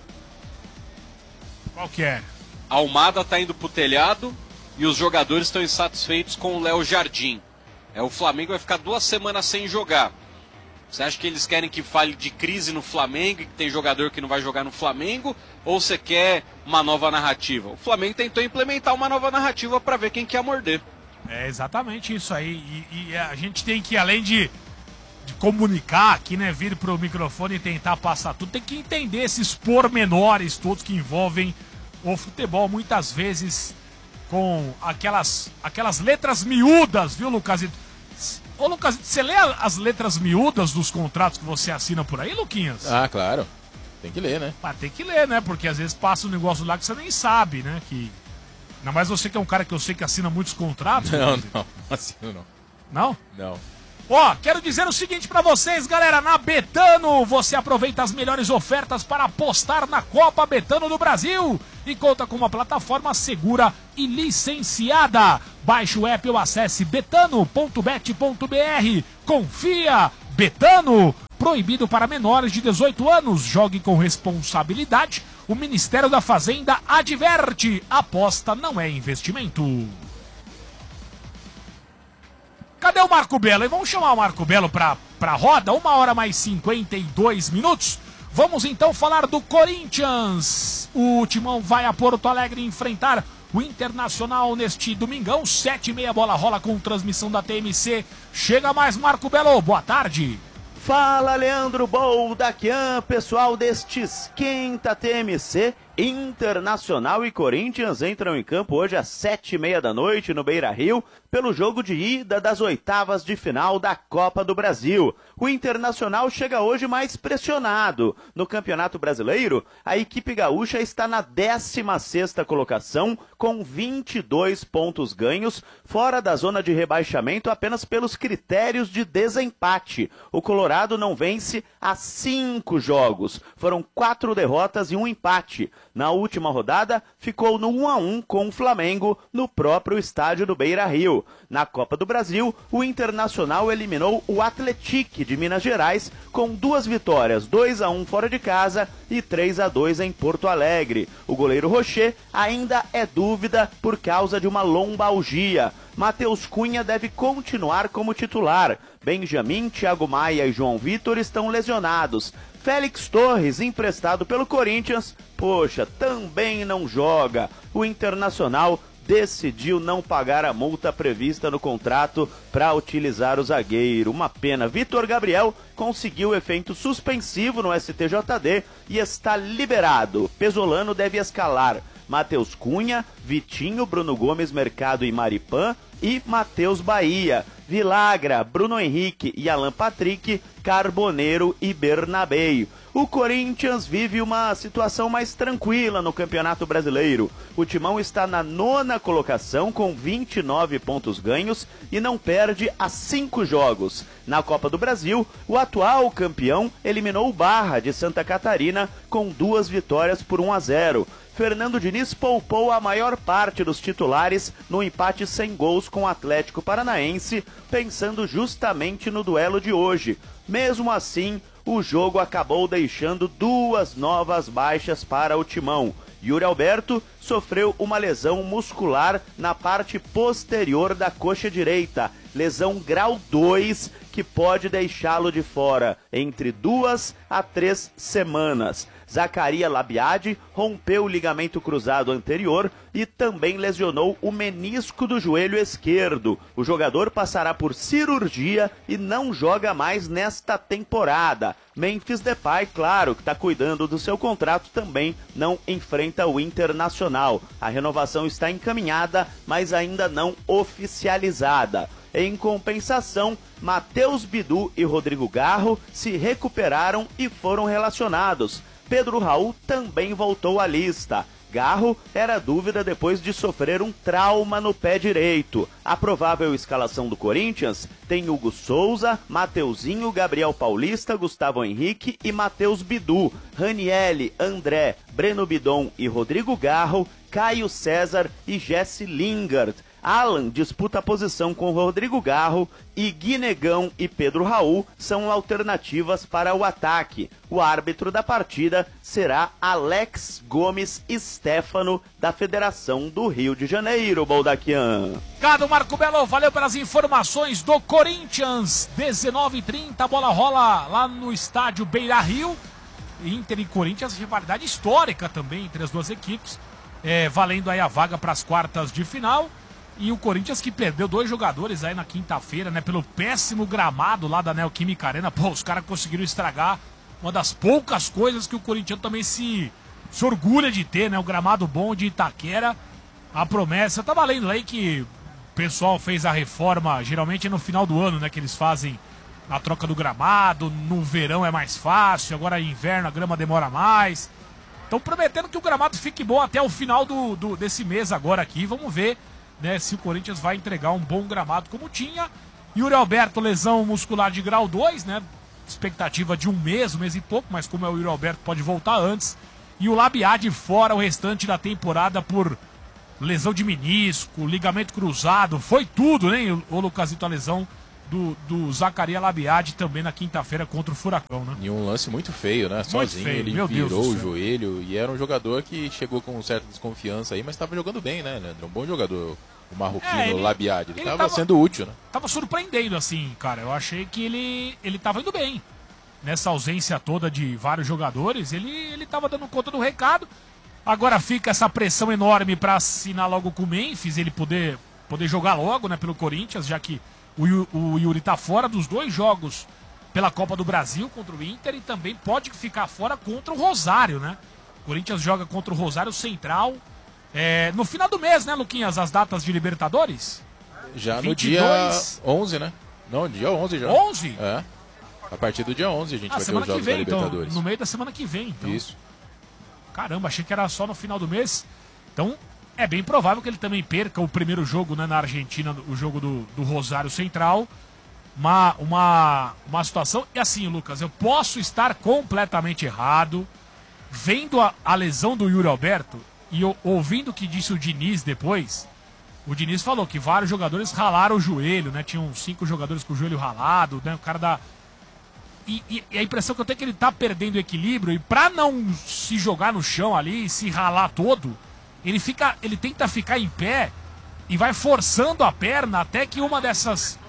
Speaker 1: Qual que é?
Speaker 11: A Almada está indo pro telhado e os jogadores estão insatisfeitos com o Léo Jardim. É, o Flamengo vai ficar duas semanas sem jogar. Você acha que eles querem que fale de crise no Flamengo e que tem jogador que não vai jogar no Flamengo? Ou você quer uma nova narrativa? O Flamengo tentou implementar uma nova narrativa para ver quem quer morder.
Speaker 1: É exatamente isso aí. E, e a gente tem que, além de, de comunicar aqui, né, vir pro microfone e tentar passar tudo, tem que entender esses pormenores todos que envolvem o futebol, muitas vezes com aquelas, aquelas letras miúdas, viu, Lucasito? Ô, Lucasito, você lê as letras miúdas dos contratos que você assina por aí, Luquinhas?
Speaker 2: Ah, claro. Tem que ler, né?
Speaker 1: Ah, tem que ler, né? Porque às vezes passa um negócio lá que você nem sabe, né? Que... Ainda mais você que é um cara que eu sei que assina muitos contratos.
Speaker 2: Não, não, não assino não.
Speaker 1: Não?
Speaker 2: Não.
Speaker 1: Ó, quero dizer o seguinte pra vocês, galera, na Betano você aproveita as melhores ofertas para apostar na Copa Betano do Brasil e conta com uma plataforma segura e licenciada. Baixe o app ou acesse betano ponto bet ponto br. Confia, Betano, proibido para menores de dezoito anos, jogue com responsabilidade. O Ministério da Fazenda adverte, aposta não é investimento. Cadê o Marco Belo? E vamos chamar o Marco Belo pra, pra roda, uma hora mais cinquenta e dois minutos. Vamos então falar do Corinthians. O Timão vai a Porto Alegre enfrentar o Internacional neste domingão, sete e meia, bola rola com transmissão da T M C. Chega mais, Marco Belo, boa tarde.
Speaker 12: Fala, Leandro Boldaquian, pessoal deste Esquenta T M C. Internacional e Corinthians entram em campo hoje às sete e meia da noite no Beira-Rio pelo jogo de ida das oitavas de final da Copa do Brasil. O Internacional chega hoje mais pressionado. No Campeonato Brasileiro, a equipe gaúcha está na décima sexta colocação com vinte e dois pontos ganhos, fora da zona de rebaixamento apenas pelos critérios de desempate. O Colorado não vence há cinco jogos. Foram quatro derrotas e um empate. Na última rodada, ficou no um a um com o Flamengo no próprio estádio do Beira-Rio. Na Copa do Brasil, o Internacional eliminou o Atlético de Minas Gerais com duas vitórias, dois a um fora de casa e três a dois em Porto Alegre. O goleiro Rocher ainda é dúvida por causa de uma lombalgia. Matheus Cunha deve continuar como titular. Benjamin, Thiago Maia e João Vitor estão lesionados. Félix Torres, emprestado pelo Corinthians, poxa, também não joga. O Internacional decidiu não pagar a multa prevista no contrato para utilizar o zagueiro. Uma pena. Vitor Gabriel conseguiu efeito suspensivo no S T J D e está liberado. Pesolano deve escalar Matheus Cunha, Vitinho, Bruno Gomes, Mercado e Maripan e Matheus Bahia. Vilagra, Bruno Henrique e Alan Patrick, Carboneiro e Bernabéu. O Corinthians vive uma situação mais tranquila no Campeonato Brasileiro. O Timão está na nona colocação com vinte e nove pontos ganhos e não perde há cinco jogos. Na Copa do Brasil, o atual campeão eliminou o Barra de Santa Catarina com duas vitórias por um a zero. Fernando Diniz poupou a maior parte dos titulares no empate sem gols com o Atlético Paranaense, pensando justamente no duelo de hoje. Mesmo assim, o jogo acabou deixando duas novas baixas para o Timão. Yuri Alberto sofreu uma lesão muscular na parte posterior da coxa direita, lesão grau dois, que pode deixá-lo de fora entre duas a três semanas. Zacaria Labiade rompeu o ligamento cruzado anterior e também lesionou o menisco do joelho esquerdo. O jogador passará por cirurgia e não joga mais nesta temporada. Memphis Depay, claro, que está cuidando do seu contrato, também não enfrenta o Internacional. A renovação está encaminhada, mas ainda não oficializada. Em compensação, Matheus Bidu e Rodrigo Garro se recuperaram e foram relacionados. Pedro Raul também voltou à lista. Garro era dúvida depois de sofrer um trauma no pé direito. A provável escalação do Corinthians tem Hugo Souza, Mateuzinho, Gabriel Paulista, Gustavo Henrique e Matheus Bidu, Ranielli, André, Breno Bidon e Rodrigo Garro, Caio César e Jesse Lingard. Alan disputa a posição com Rodrigo Garro e Guinegão e Pedro Raul são alternativas para o ataque. O árbitro da partida será Alex Gomes Stefano, da Federação do Rio de Janeiro, Boldaquian.
Speaker 1: Obrigado, Marco Belo, valeu pelas informações do Corinthians. dezenove e trinta, a bola rola lá no estádio Beira-Rio. Inter e Corinthians, rivalidade histórica também entre as duas equipes, é, valendo aí a vaga para as quartas de final. E o Corinthians que perdeu dois jogadores aí na quinta-feira, né? Pelo péssimo gramado lá da Neoquímica Arena. Pô, os caras conseguiram estragar uma das poucas coisas que o Corinthians também se, se orgulha de ter, né? O gramado bom de Itaquera. A promessa, tá valendo aí que o pessoal fez a reforma, geralmente é no final do ano, né? Que eles fazem a troca do gramado. No verão é mais fácil, agora inverno a grama demora mais. Estão prometendo que o gramado fique bom até o final do, do, desse mês agora aqui. Vamos ver, né, se o Corinthians vai entregar um bom gramado como tinha. Yuri Alberto, lesão muscular de grau dois, né? Expectativa de um mês, um mês e pouco, mas como é o Yuri Alberto, pode voltar antes. E o Labiade fora o restante da temporada por lesão de menisco, ligamento cruzado, foi tudo, né, o Lucasito, a lesão do, do Zacaria Labiade também na quinta-feira contra o Furacão, né?
Speaker 2: E um lance muito feio, né? Sozinho,
Speaker 1: feio,
Speaker 2: ele
Speaker 1: meu Deus
Speaker 2: virou
Speaker 1: do
Speaker 2: o
Speaker 1: céu.
Speaker 2: joelho e era um jogador que chegou com certa desconfiança aí, mas estava jogando bem, né, Leandro? Um bom jogador, o marroquino
Speaker 1: É, ele-
Speaker 2: Labiade. Ele
Speaker 1: ele
Speaker 2: estava
Speaker 1: tava-
Speaker 2: sendo útil, né?
Speaker 1: Tava surpreendendo, assim, cara. Eu achei que ele, ele tava indo bem. Nessa ausência toda de vários jogadores, ele, ele tava dando conta do recado. Agora fica essa pressão enorme pra assinar logo com o Memphis, ele poder, poder jogar logo, né, pelo Corinthians, já que o, Yu- o Yuri tá fora dos dois jogos pela Copa do Brasil contra o Inter e também pode ficar fora contra o Rosário, né? O Corinthians joga contra o Rosário Central. É, no final do mês, né, Luquinhas, as datas de Libertadores?
Speaker 2: Já no
Speaker 1: vinte e
Speaker 2: dia
Speaker 1: dois.
Speaker 2: onze, né? Não, dia onze já.
Speaker 1: onze?
Speaker 2: É. A partir do dia onze a gente
Speaker 1: Ah,
Speaker 2: vai ter
Speaker 1: semana
Speaker 2: os
Speaker 1: que
Speaker 2: jogos da
Speaker 1: vem, então.
Speaker 2: Libertadores.
Speaker 1: No meio da semana que vem, então.
Speaker 2: Isso.
Speaker 1: Caramba, achei que era só no final do mês. Então, é bem provável que ele também perca o primeiro jogo, né, na Argentina, o jogo do, do Rosário Central. Uma, uma, uma situação. E assim, Lucas, eu posso estar completamente errado. Vendo a, a lesão do Yuri Alberto e eu, ouvindo o que disse o Diniz depois, o Diniz falou que vários jogadores ralaram o joelho, né? Tinham cinco jogadores com o joelho ralado, né? O cara da. E, e- e a impressão que eu tenho é que ele tá perdendo o equilíbrio e pra não se jogar no chão ali e se ralar todo, ele fica, ele tenta ficar em pé e vai forçando a perna até que uma dessas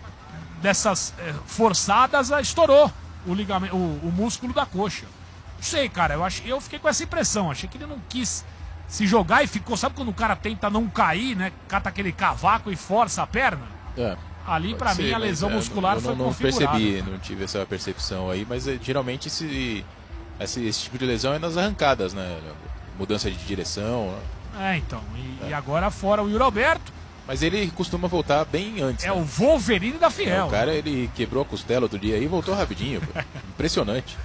Speaker 1: dessas eh, forçadas ah, estourou o ligamento, o, o músculo da coxa. Não sei, cara, eu acho, eu fiquei com essa impressão, achei que ele não quis se jogar e ficou, sabe quando o cara tenta não cair, né? Cata aquele cavaco e força a perna?
Speaker 2: É.
Speaker 1: Ali,
Speaker 2: Pode
Speaker 1: pra
Speaker 2: ser,
Speaker 1: mim, a
Speaker 2: mas,
Speaker 1: lesão
Speaker 2: é,
Speaker 1: muscular
Speaker 2: eu
Speaker 1: foi
Speaker 2: não, não
Speaker 1: configurada.
Speaker 2: percebi, não tive essa percepção aí, mas é, geralmente esse, esse, esse tipo de lesão é nas arrancadas, né? Leandro? Mudança de direção.
Speaker 1: É, então. E, e agora fora o Yuri Alberto.
Speaker 2: Mas ele costuma voltar bem antes.
Speaker 1: É
Speaker 2: né?
Speaker 1: o Wolverine da
Speaker 2: É,
Speaker 1: Fiel.
Speaker 2: o cara, ele quebrou a costela outro dia aí e voltou rapidinho. pô. Impressionante.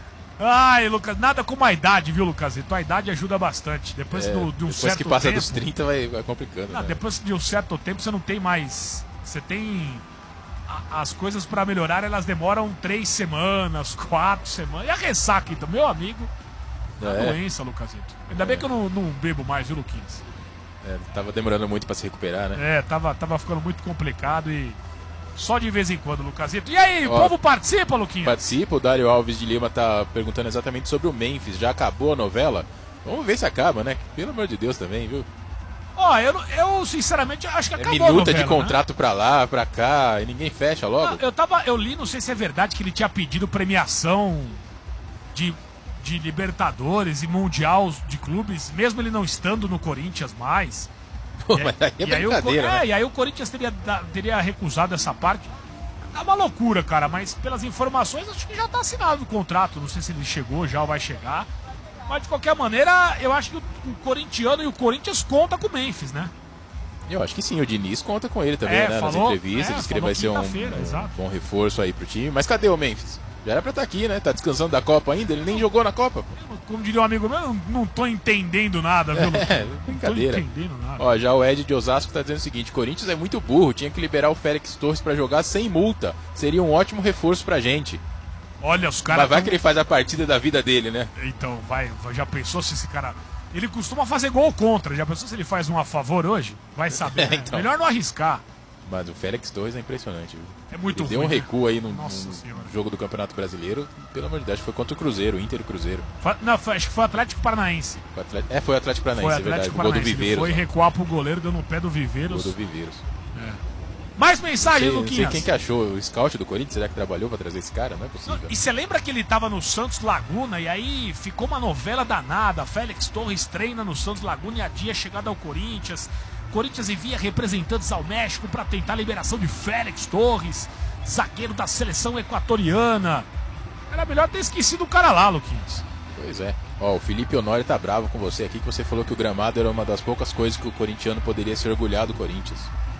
Speaker 1: Ai, Lucas, nada como a idade, viu, Lucasito? A idade ajuda bastante. Depois
Speaker 2: É,
Speaker 1: do, de um
Speaker 2: depois
Speaker 1: certo
Speaker 2: que passa
Speaker 1: tempo,
Speaker 2: dos trinta vai, vai complicando.
Speaker 1: Não,
Speaker 2: né?
Speaker 1: depois de um certo tempo você não tem mais. Você tem. a- As coisas pra melhorar, elas demoram três semanas, quatro semanas. E a ressaca, então, meu amigo. É uma
Speaker 2: É.
Speaker 1: doença, Lucasito. Ainda bem que eu não, não bebo mais, viu, Luquinhas?
Speaker 2: É, tava demorando muito pra se recuperar, né?
Speaker 1: É, tava, tava ficando muito complicado e. Só de vez em quando, Lucasito. E aí, o
Speaker 2: Ó,
Speaker 1: povo participa, Luquinhas?
Speaker 2: Participa, o Dário Alves de Lima tá perguntando exatamente sobre o Memphis. Já acabou a novela? Vamos ver se acaba, né? Pelo amor de Deus também, viu?
Speaker 1: Ó, eu, não- eu sinceramente acho que
Speaker 2: É
Speaker 1: acabou a
Speaker 2: minuta
Speaker 1: novela,
Speaker 2: de
Speaker 1: né?
Speaker 2: contrato pra lá, pra cá, e ninguém fecha logo.
Speaker 1: Eu tava, eu li, não sei se é verdade, que ele tinha pedido premiação de, de Libertadores e Mundial de clubes, mesmo ele não estando no Corinthians mais.
Speaker 2: Pô,
Speaker 1: E-
Speaker 2: mas aí é
Speaker 1: e aí o,
Speaker 2: brincadeira,
Speaker 1: é,
Speaker 2: né?
Speaker 1: e aí o Corinthians teria, da- teria recusado essa parte. É uma loucura, cara, mas pelas informações acho que já tá assinado o contrato. Não sei se ele chegou já ou vai chegar. Mas de qualquer maneira, eu acho que o, o corintiano e o Corinthians conta com o Memphis, né?
Speaker 2: Eu acho que sim, o Diniz conta com ele também,
Speaker 1: É,
Speaker 2: né?
Speaker 1: falou-
Speaker 2: nas entrevistas,
Speaker 1: é,
Speaker 2: diz que ele
Speaker 1: falou
Speaker 2: vai ser um,
Speaker 1: quinta-feira,
Speaker 2: um
Speaker 1: exato.
Speaker 2: bom reforço aí pro time. Mas cadê o Memphis? Já era pra estar aqui, né? Tá descansando da Copa ainda, ele nem jogou na Copa. pô.
Speaker 1: Como diria um amigo meu, eu não, não tô entendendo nada, viu, Lucas?
Speaker 2: É,
Speaker 1: Não tô
Speaker 2: brincadeira.
Speaker 1: entendendo nada.
Speaker 2: Ó, já o Ed de Osasco tá dizendo o seguinte: Corinthians é muito burro, tinha que liberar o Félix Torres pra jogar sem multa. Seria um ótimo reforço pra gente.
Speaker 1: Olha, os caras.
Speaker 2: Mas vai
Speaker 1: tão-
Speaker 2: que ele faz a partida da vida dele, né?
Speaker 1: Então, vai, vai- já pensou se esse cara. Ele costuma fazer gol contra, já pensou se ele faz um a favor hoje? Vai saber. né?
Speaker 2: Então.
Speaker 1: Melhor não arriscar.
Speaker 2: Mas o Félix Torres é impressionante, viu?
Speaker 1: É muito
Speaker 2: Ele deu
Speaker 1: ruim,
Speaker 2: um
Speaker 1: né?
Speaker 2: recuo aí no,
Speaker 1: Nossa
Speaker 2: no
Speaker 1: Senhora.
Speaker 2: jogo do Campeonato Brasileiro. Pelo amor de Deus, foi contra o Cruzeiro, o Inter e o Cruzeiro.
Speaker 1: Fa- Não, foi- acho que foi o Atlético Paranaense.
Speaker 2: O Atlético- É, foi o Atlético Paranaense,
Speaker 1: Foi o
Speaker 2: é verdade.
Speaker 1: Atlético
Speaker 2: O gol do
Speaker 1: Paranaense. Ele
Speaker 2: Viveiros.
Speaker 1: foi
Speaker 2: ó.
Speaker 1: recuar pro goleiro, deu no pé do
Speaker 2: O
Speaker 1: Viveiros.
Speaker 2: gol do Viveiros.
Speaker 1: Mais mensagem,
Speaker 2: Não sei, não sei
Speaker 1: Luquinhas.
Speaker 2: quem que achou o scout do Corinthians, será que trabalhou pra trazer esse cara? Não é possível.
Speaker 1: E você lembra que ele tava no Santos Laguna e aí ficou uma novela danada. Félix Torres treina no Santos Laguna e adia a chegada ao Corinthians. Corinthians envia representantes ao México para tentar a liberação de Félix Torres, zagueiro da seleção equatoriana. Era melhor ter esquecido o cara lá, Luquinhas.
Speaker 2: Pois é. Ó, o Felipe Honório tá bravo com você aqui, que você falou que o gramado era uma das poucas coisas que o corintiano poderia se orgulhar do Corinthians.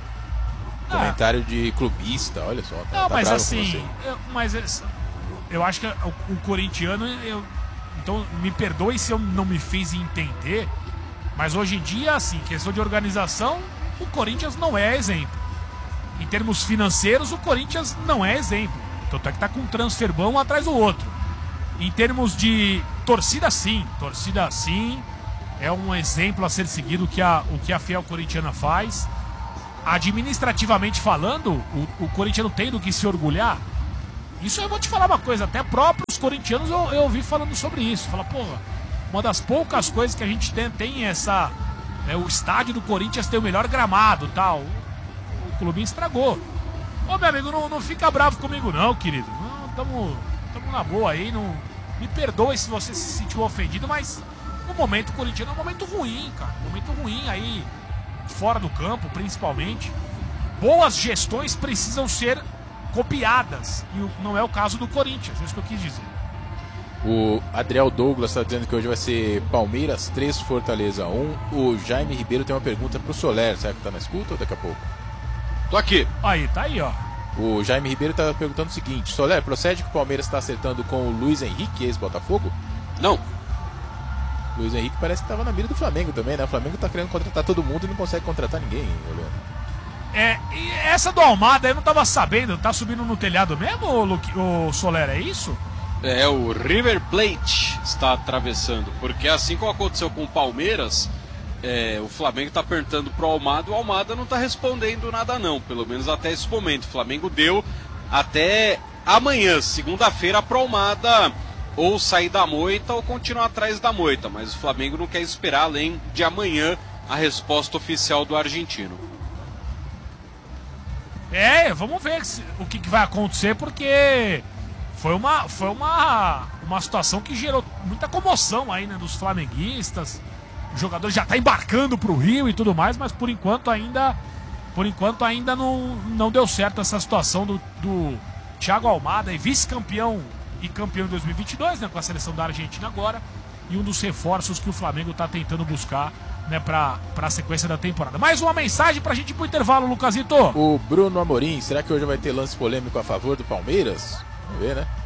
Speaker 1: Ah.
Speaker 2: Comentário de clubista, olha só. Tá,
Speaker 1: Não,
Speaker 2: tá
Speaker 1: mas
Speaker 2: bravo com
Speaker 1: assim,
Speaker 2: você.
Speaker 1: eu, mas es- eu acho que o, o corintiano, eu, então me perdoe se eu não me fiz entender, mas hoje em dia, assim, questão de organização, o Corinthians não é exemplo. em termos financeiros, o Corinthians não é exemplo. Tanto é que tá com um transferbão um atrás do outro. Em termos de torcida, sim. Torcida, sim. É um exemplo a ser seguido que a, o que a fiel corintiana faz. Administrativamente falando, o, o corintiano tem do que se orgulhar. Isso eu vou te falar uma coisa, até próprios corintianos eu, eu ouvi falando sobre isso. Fala, porra, uma das poucas coisas que a gente tem, tem essa... É, o estádio do Corinthians tem o melhor gramado, tal. O, o clube estragou. Ô, meu amigo, não, não fica bravo comigo não, querido. Não, tamo, tamo na boa aí, não... Me perdoe se você se sentiu ofendido, mas o momento corintiano é um momento ruim, cara. Um momento ruim aí, fora do campo, principalmente. Boas gestões precisam ser copiadas, e não é o caso do Corinthians, é isso que eu quis dizer.
Speaker 2: O Adriel Douglas está dizendo que hoje vai ser Palmeiras três, Fortaleza um. O Jaime Ribeiro tem uma pergunta pro Soler. Será que tá na escuta ou daqui a pouco?
Speaker 11: Tô aqui.
Speaker 2: Aí, tá aí, ó. O Jaime Ribeiro tá perguntando o seguinte: Soler, procede que o Palmeiras está acertando com o Luiz Henrique, ex-Botafogo?
Speaker 11: Não.
Speaker 2: Luiz Henrique parece que tava na mira do Flamengo também, né? O Flamengo tá querendo contratar todo mundo e não consegue contratar ninguém, Leandro.
Speaker 1: É, e essa do Almada eu não tava sabendo, tá subindo no telhado mesmo, o, o Soler, é isso?
Speaker 11: É, o River Plate está atravessando, porque assim como aconteceu com o Palmeiras, é, o Flamengo está perguntando pro Almada, o Almada não está respondendo nada não, pelo menos até esse momento. O Flamengo deu até amanhã, segunda-feira, pro Almada ou sair da moita ou continuar atrás da moita, mas o Flamengo não quer esperar além de amanhã a resposta oficial do argentino.
Speaker 1: É, vamos ver o que, que vai acontecer, porque foi uma, foi uma, uma situação que gerou muita comoção aí, né, dos flamenguistas. O jogador já tá embarcando pro Rio e tudo mais, mas por enquanto ainda, por enquanto ainda não, não deu certo essa situação do, do Thiago Almada, vice-campeão e campeão em dois mil e vinte e dois, né, com a seleção da Argentina agora, e um dos reforços que o Flamengo tá tentando buscar, né, pra, pra sequência da temporada. Mais uma mensagem pra gente ir pro intervalo, Lucasito.
Speaker 2: O Bruno Amorim, será que hoje vai ter lance polêmico a favor do Palmeiras? Vamos ver, né?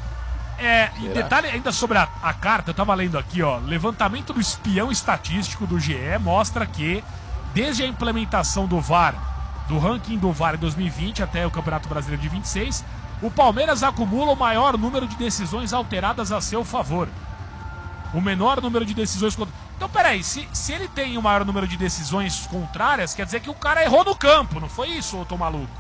Speaker 1: É, e detalhe ainda sobre a, a carta, eu tava lendo aqui, ó, levantamento do espião estatístico do G E mostra que, desde a implementação do V A R, do ranking do V A R em dois mil e vinte até o Campeonato Brasileiro de vinte e seis, o Palmeiras acumula o maior número de decisões alteradas a seu favor. O menor número de decisões contra... Então, peraí, se, se ele tem o maior número de decisões contrárias, quer dizer que o cara errou no campo, não foi isso, ô tô maluco?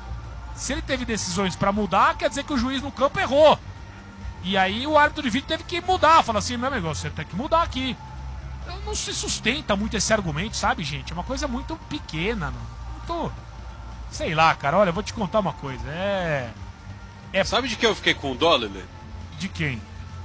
Speaker 1: Se ele teve decisões pra mudar, quer dizer que o juiz no campo errou. E aí o árbitro de vídeo teve que mudar, falar assim, meu amigo, você tem que mudar aqui. Não se sustenta muito esse argumento, sabe, gente? É uma coisa muito pequena, muito... Sei lá, cara, olha, eu vou te contar uma coisa, é...
Speaker 11: é... Sabe de que eu fiquei com dó, Lelê?
Speaker 1: De quem?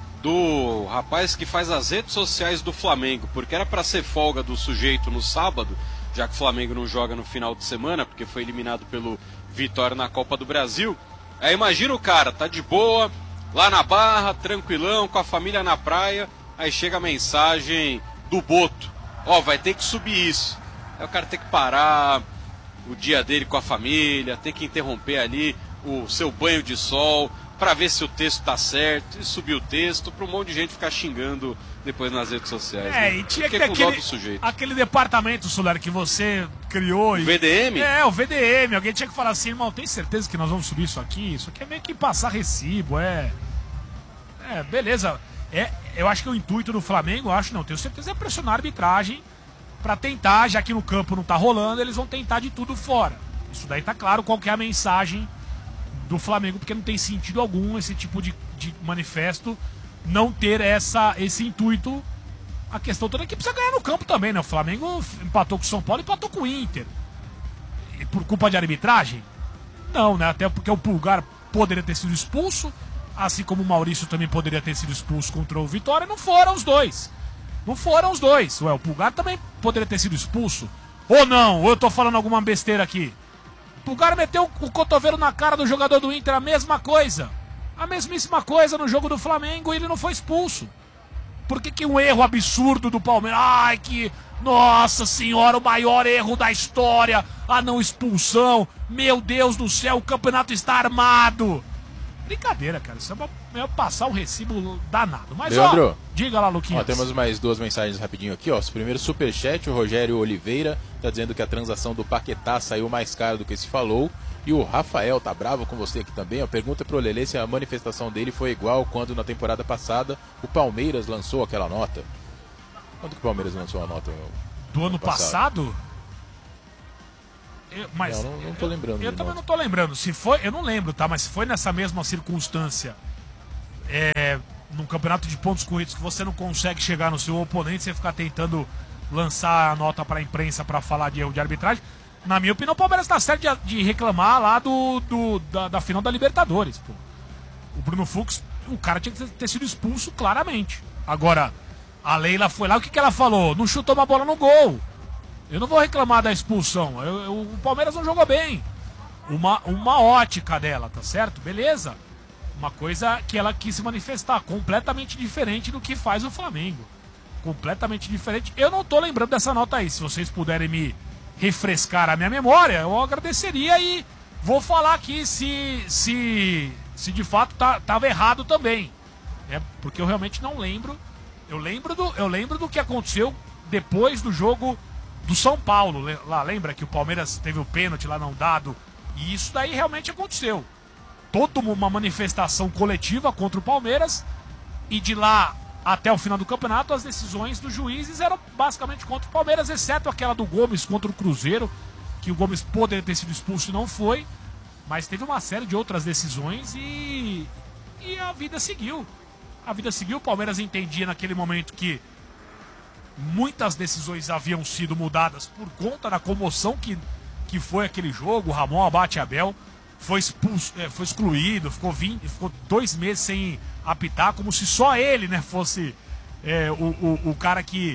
Speaker 11: Do rapaz que faz as redes sociais do Flamengo, porque era pra ser folga do sujeito no sábado, já que o Flamengo não joga no final de semana, porque foi eliminado pelo Vitória na Copa do Brasil. Aí imagina o cara, tá de boa, lá na Barra, tranquilão, com a família na praia, aí chega a mensagem do Boto, ó, vai ter que subir isso. Aí o cara tem que parar o dia dele com a família, tem que interromper ali o seu banho de sol, pra ver se o texto tá certo, e subir o texto, pra um monte de gente ficar xingando depois nas redes sociais.
Speaker 1: É,
Speaker 11: né?
Speaker 1: e tinha que ter aquele, aquele departamento, Soler, que você criou. E...
Speaker 11: V D M?
Speaker 1: É, o V D M. Alguém tinha que falar assim, irmão, tem certeza que nós vamos subir isso aqui? Isso aqui é meio que passar recibo, é... É, beleza. É, eu acho que o intuito do Flamengo, eu acho não, tenho certeza, é pressionar a arbitragem pra tentar, já que no campo não tá rolando, eles vão tentar de tudo fora. Isso daí tá claro qual que é a mensagem do Flamengo, porque não tem sentido algum esse tipo de, de manifesto não ter essa, esse intuito. A questão toda é que precisa ganhar no campo também, né? O Flamengo empatou com o São Paulo e empatou com o Inter. E por culpa de arbitragem? Não, né? Até porque o Pulgar poderia ter sido expulso, assim como o Maurício também poderia ter sido expulso contra o Vitória. Não foram os dois. Não foram os dois. Ué, o Pulgar também poderia ter sido expulso. Ou não? Ou eu tô falando alguma besteira aqui? O Pulgar meteu o cotovelo na cara do jogador do Inter, a mesma coisa. A mesmíssima coisa no jogo do Flamengo e ele não foi expulso. Por que que um erro absurdo do Palmeiras? Ai, que... Nossa senhora, o maior erro da história. A não expulsão. Meu Deus do céu, o campeonato está armado. Brincadeira, cara. Isso é, é passar um recibo danado. Mas,
Speaker 2: Leandro,
Speaker 1: ó, diga lá, Luquinhas.
Speaker 2: Ó, temos mais duas mensagens rapidinho aqui, ó. Primeiro superchat, o Rogério Oliveira tá dizendo que a transação do Paquetá saiu mais caro do que se falou. E o Rafael tá bravo com você aqui também, ó. Pergunta pro Lelê se a manifestação dele foi igual quando na temporada passada o Palmeiras lançou aquela nota. Quando que o Palmeiras lançou a nota?
Speaker 1: Do ano passado? passado? Eu, mas
Speaker 2: não, não, não tô lembrando.
Speaker 1: Eu, eu também não tô lembrando. Se foi, eu não lembro, tá? Mas se foi nessa mesma circunstância, é, num campeonato de pontos corridos que você não consegue chegar no seu oponente, você ficar tentando lançar a nota pra imprensa pra falar de erro de arbitragem. Na minha opinião, o Palmeiras tá certo de, de reclamar lá do, do da, da final da Libertadores, pô. O Bruno Fux, o cara tinha que ter sido expulso claramente. Agora, a Leila foi lá, o que, que ela falou? Não chutou uma bola no gol. Eu não vou reclamar da expulsão. Eu, eu, o Palmeiras não jogou bem. Uma, uma ótica dela, tá certo? Beleza. Uma coisa que ela quis se manifestar, completamente diferente do que faz o Flamengo. Completamente diferente. Eu não tô lembrando dessa nota aí. Se vocês puderem me refrescar a minha memória, eu agradeceria e vou falar aqui se, se, se de fato tá, tava errado também. É, porque eu realmente não lembro. Eu lembro, do, eu lembro do que aconteceu depois do jogo do São Paulo. Lá, lembra que o Palmeiras teve o pênalti lá não dado? E isso daí realmente aconteceu. Toda uma manifestação coletiva contra o Palmeiras. E de lá até o final do campeonato, as decisões dos juízes eram basicamente contra o Palmeiras, exceto aquela do Gomes contra o Cruzeiro, que o Gomes poderia ter sido expulso e não foi. Mas teve uma série de outras decisões e, e a vida seguiu. A vida seguiu, o Palmeiras entendia naquele momento que muitas decisões haviam sido mudadas por conta da comoção que, que foi aquele jogo. O Ramon abate Abel, foi expulso, é, foi excluído, ficou, vinte, ficou dois meses sem apitar, como se só ele, né, fosse é, o, o, o cara que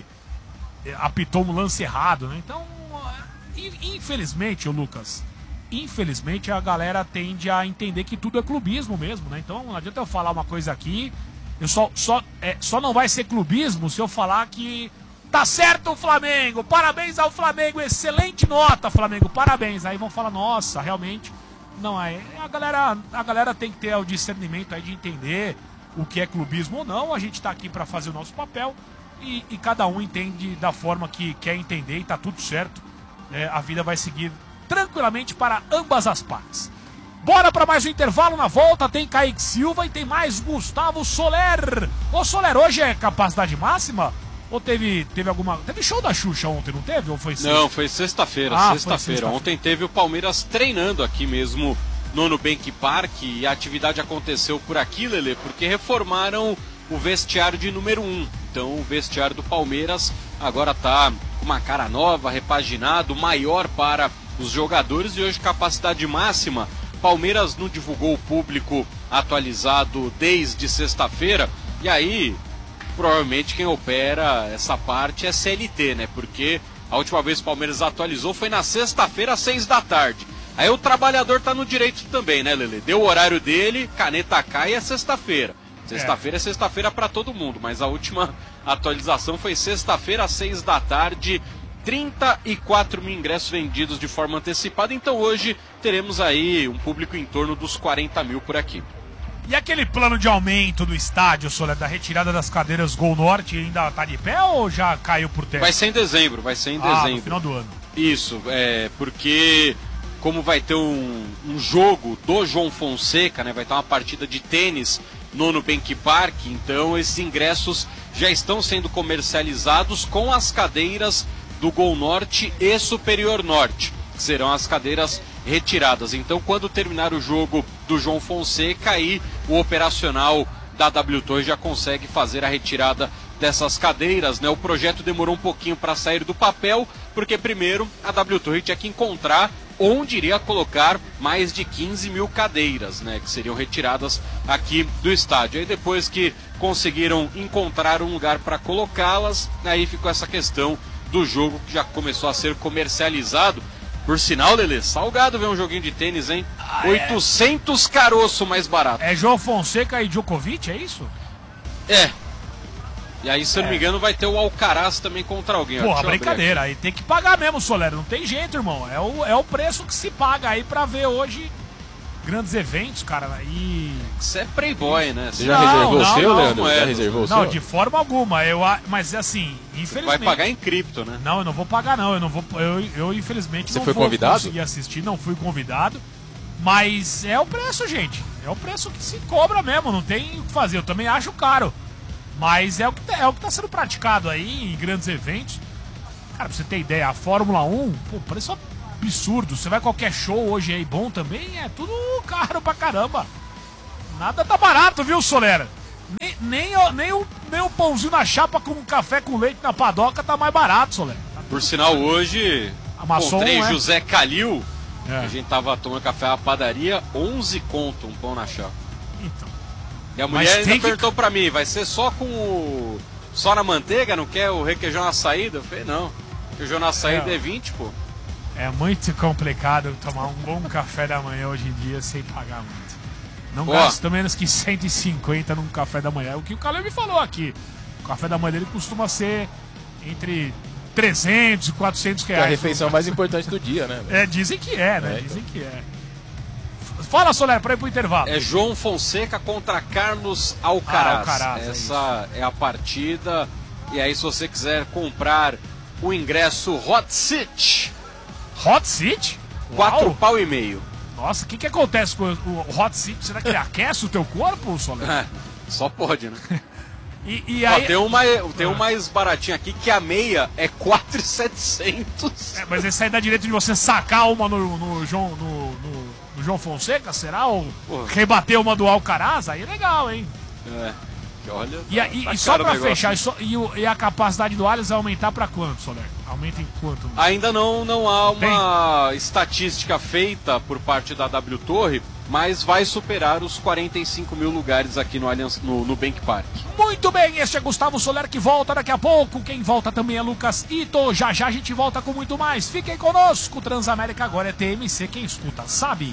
Speaker 1: apitou um lance errado, né? Então, infelizmente, o Lucas, infelizmente a galera tende a entender que tudo é clubismo mesmo, né? Então não adianta eu falar uma coisa aqui, eu só, só, é, só não vai ser clubismo se eu falar que tá certo o Flamengo, parabéns ao Flamengo, excelente nota, Flamengo, parabéns. Aí vão falar, nossa, realmente. Não, aí a galera, a galera tem que ter o discernimento aí de entender o que é clubismo ou não. A gente tá aqui para fazer o nosso papel e, e cada um entende da forma que quer entender e tá tudo certo. É, a vida vai seguir tranquilamente para ambas as partes. Bora para mais um intervalo. Na volta tem Kaique Silva e tem mais Gustavo Soler. Ô Soler, hoje é capacidade máxima? Ou teve, teve alguma... Teve show da Xuxa ontem, não teve? Ou foi sexta?
Speaker 11: Não, foi sexta-feira, ah, sexta-feira. Sexta ontem teve o Palmeiras treinando aqui mesmo no Nubank Park e a atividade aconteceu por aqui, Lelê, porque reformaram o vestiário de número um. Então o vestiário do Palmeiras agora tá com uma cara nova, repaginado, maior para os jogadores e hoje capacidade máxima. Palmeiras não divulgou o público atualizado desde sexta-feira e aí... provavelmente quem opera essa parte é C L T, né? Porque a última vez que o Palmeiras atualizou foi na sexta-feira, às seis da tarde. Aí o trabalhador tá no direito também, né, Lelê? Deu o horário dele, caneta cai, é sexta-feira. Sexta-feira é, é sexta-feira para todo mundo, mas a última atualização foi sexta-feira, às seis da tarde. trinta e quatro mil ingressos vendidos de forma antecipada. Então hoje teremos aí um público em torno dos quarenta mil por aqui.
Speaker 1: E aquele plano de aumento do estádio, Soler, da retirada das cadeiras Gol Norte, ainda tá de pé ou já caiu por terra?
Speaker 11: Vai ser em dezembro, vai ser em
Speaker 1: ah,
Speaker 11: dezembro.
Speaker 1: No final do ano.
Speaker 11: Isso, é, porque como vai ter um, um jogo do João Fonseca, né, vai ter uma partida de tênis no Nubank Park, então esses ingressos já estão sendo comercializados com as cadeiras do Gol Norte e Superior Norte, que serão as cadeiras retiradas. Então, quando terminar o jogo do João Fonseca, aí o operacional da W Torre já consegue fazer a retirada dessas cadeiras, né? O projeto demorou um pouquinho para sair do papel, porque primeiro a W Torre tinha que encontrar onde iria colocar mais de quinze mil cadeiras, né? Que seriam retiradas aqui do estádio. Aí depois que conseguiram encontrar um lugar para colocá-las, aí ficou essa questão do jogo que já começou a ser comercializado. Por sinal, Lelê, salgado ver um joguinho de tênis, hein? Ah, oitocentos é. Caroço mais barato.
Speaker 1: É João Fonseca e Djokovic, é isso?
Speaker 11: É. E aí, se eu é. não me engano, vai ter o Alcaraz também contra alguém.
Speaker 1: Porra, brincadeira. Aí tem que pagar mesmo, Soler. Não tem jeito, irmão. É o, é o preço que se paga aí pra ver hoje grandes eventos, cara. E
Speaker 11: Você é playboy, né?
Speaker 2: Você já não, reservou
Speaker 1: não,
Speaker 2: o seu,
Speaker 1: não,
Speaker 2: Leandro?
Speaker 1: não,
Speaker 2: já reservou o seu?
Speaker 1: Não, de forma alguma. Eu, mas assim, infelizmente...
Speaker 11: Vai pagar em cripto, né?
Speaker 1: Não, eu não vou pagar não. Eu, não vou, eu, eu infelizmente
Speaker 2: Você
Speaker 1: não
Speaker 2: foi
Speaker 1: vou
Speaker 2: convidado?
Speaker 1: conseguir assistir. Não fui convidado. Mas é o preço, gente. É o preço que se cobra mesmo. Não tem o que fazer. Eu também acho caro. Mas é o que tá, é o que tá sendo praticado aí em grandes eventos. Cara, pra você ter ideia, a Fórmula um, pô, preço absurdo. Você vai a qualquer show hoje aí bom também, é tudo caro pra caramba. Nada tá barato, viu, Solera? Nem, nem, nem, o, nem o pãozinho na chapa com café com leite na padoca tá mais barato, Solera.
Speaker 11: Por sinal, hoje
Speaker 1: Amassou,
Speaker 11: encontrei
Speaker 1: né?
Speaker 11: José Calil.
Speaker 1: É.
Speaker 11: A gente tava tomando café na padaria, onze conto um pão na chapa.
Speaker 1: Então.
Speaker 11: E a
Speaker 1: Mas
Speaker 11: mulher ainda
Speaker 1: tem que-
Speaker 11: perguntou pra mim, vai ser só com o... só na manteiga? Não quer o requeijão na saída? Eu falei, não. Requeijão na saída é, é vinte, pô.
Speaker 1: É muito complicado tomar um bom café da manhã hoje em dia sem pagar muito. Não
Speaker 11: Pô.
Speaker 1: gasta menos que cento e cinquenta num café da manhã. É o que o Calil me falou aqui. O café da manhã dele costuma ser entre trezentos e quatrocentos
Speaker 2: Que é
Speaker 1: reais.
Speaker 2: a refeição mais importante do dia, né?
Speaker 1: É, dizem que é, né?
Speaker 2: É,
Speaker 1: dizem que é. Fala, Soler, pra ir pro intervalo.
Speaker 11: É João Fonseca contra Carlos Alcaraz.
Speaker 1: Ah, Alcaraz, é
Speaker 11: Essa é, a partida. E aí, se você quiser comprar o ingresso Hot Seat,
Speaker 1: Hot Seat?
Speaker 11: quatro
Speaker 1: Uau.
Speaker 11: pau e meio.
Speaker 1: Nossa, o que, que acontece com o Hot Seat? Será que ele aquece o teu corpo, Soler?
Speaker 11: É, só pode, né?
Speaker 1: E, e
Speaker 11: Ó,
Speaker 1: aí...
Speaker 11: tem um mais, tem um mais baratinho aqui que a meia é quatro mil e setecentos.
Speaker 1: É, mas esse aí dá direito de você sacar uma no, no, João, no, no, no João Fonseca, será? Ou
Speaker 11: Porra.
Speaker 1: rebater uma do Alcaraz? Aí é legal, hein?
Speaker 11: É, que olha.
Speaker 1: E, a- e-
Speaker 11: tá
Speaker 1: e só
Speaker 11: caro o
Speaker 1: pra
Speaker 11: negócio.
Speaker 1: fechar, e, só- e o- e a capacidade do Allianz vai aumentar pra quanto, Soler? Aumenta em quanto?
Speaker 11: Ainda não, não há uma estatística feita por parte da W Torre, mas vai superar os quarenta e cinco mil lugares aqui no, Allianz, no, no Bank Park.
Speaker 1: Muito bem, este é Gustavo Soler que volta daqui a pouco. Quem volta também é Lucas Ito. Já já a gente volta com muito mais. Fiquem conosco. Transamérica agora é T M C. Quem escuta sabe.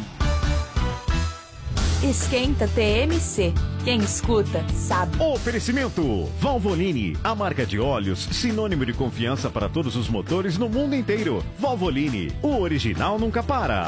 Speaker 3: Esquenta T M C. Quem escuta, sabe.
Speaker 4: Oferecimento Valvoline, a marca de óleos sinônimo de confiança para todos os motores no mundo inteiro. Valvoline, o original nunca para.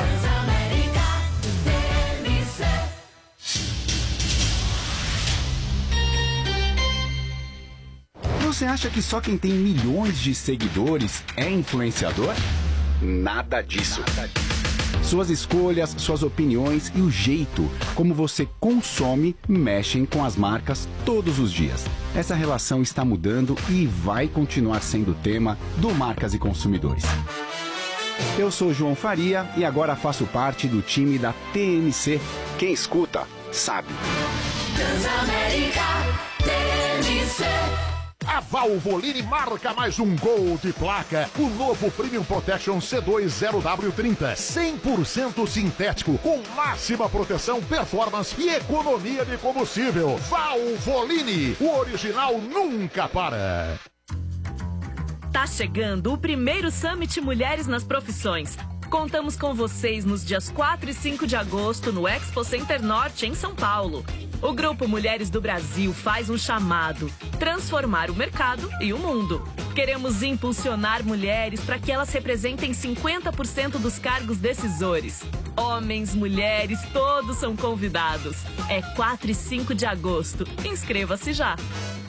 Speaker 13: Você acha que só quem tem milhões de seguidores é influenciador? Nada disso. Suas escolhas, suas opiniões e o jeito como você consome mexem com as marcas todos os dias. Essa relação está mudando e vai continuar sendo tema do Marcas e Consumidores. Eu sou João Faria e agora faço parte do time da T M C. Quem escuta, sabe.
Speaker 7: Transamérica T M C. A Valvoline marca mais um gol de placa. O novo Premium Protection C dois zero W trinta. cem por cento sintético, com máxima proteção, performance e economia de combustível. Valvoline, o original nunca para.
Speaker 14: Tá chegando o primeiro Summit Mulheres nas Profissões. Contamos com vocês nos dias quatro e cinco de agosto no Expo Center Norte, em São Paulo. O Grupo Mulheres do Brasil faz um chamado: transformar o mercado e o mundo. Queremos impulsionar mulheres para que elas representem cinquenta por cento dos cargos decisores. Homens, mulheres, todos são convidados. É quatro e cinco de agosto. Inscreva-se já.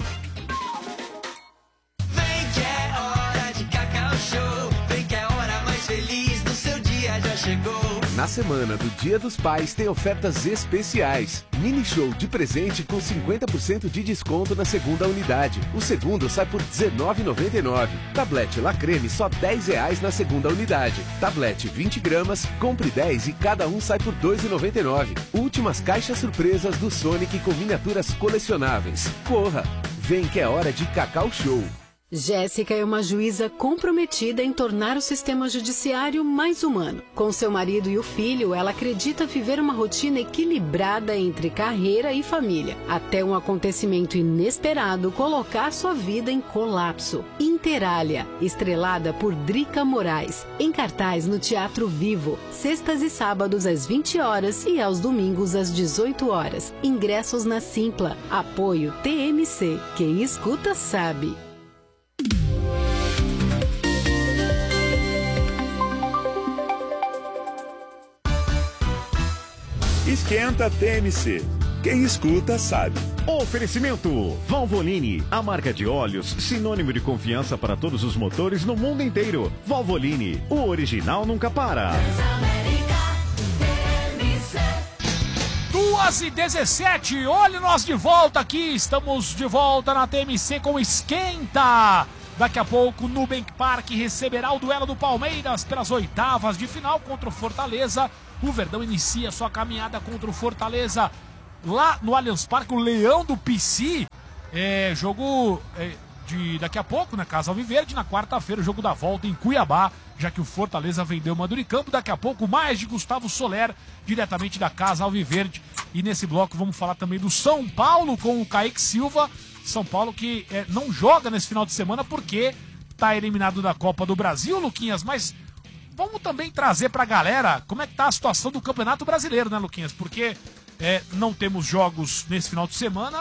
Speaker 15: Vem que é hora de Cacau Show. Vem que é a hora mais feliz do seu dia já chegou.
Speaker 16: Na semana do Dia dos Pais tem ofertas especiais. Mini show de presente com cinquenta por cento de desconto na segunda unidade. O segundo sai por dezenove reais e noventa e nove centavos. Tablete La Creme só dez reais na segunda unidade. Tablete vinte gramas, compre dez e cada um sai por dois reais e noventa e nove centavos. Últimas caixas surpresas do Sonic com miniaturas colecionáveis. Corra! Vem que é hora de Cacau Show.
Speaker 9: Jéssica é uma juíza comprometida em tornar o sistema judiciário mais humano. Com seu marido e o filho, ela acredita viver uma rotina equilibrada entre carreira e família, até um acontecimento inesperado colocar sua vida em colapso. Interália, estrelada por Drica Moraes, em cartaz no Teatro Vivo, sextas e sábados às vinte horas e aos domingos às dezoito horas. Ingressos na Simpla. Apoio T M C. Quem escuta sabe.
Speaker 10: Esquenta T M C. Quem escuta sabe.
Speaker 4: Oferecimento Valvoline, a marca de óleos sinônimo de confiança para todos os motores no mundo inteiro. Valvoline, o original nunca para.
Speaker 1: duas e dezessete, olha nós de volta aqui, estamos de volta na T M C com Esquenta. Daqui a pouco o Nubank Park receberá o duelo do Palmeiras pelas oitavas de final contra o Fortaleza. O Verdão inicia sua caminhada contra o Fortaleza lá no Allianz Parque, o Leão do P C. É, jogo é, de daqui a pouco, na Casa Alviverde, na quarta-feira, o jogo da volta em Cuiabá, já que o Fortaleza vendeu o mando de campo. Daqui a pouco, mais de Gustavo Soler, diretamente da Casa Alviverde. E nesse bloco vamos falar também do São Paulo com o Kaique Silva. São Paulo que é, não joga nesse final de semana porque está eliminado da Copa do Brasil, Luquinhas. Mas vamos também trazer pra galera como é que tá a situação do Campeonato Brasileiro, né, Luquinhas? Porque é, não temos jogos nesse final de semana.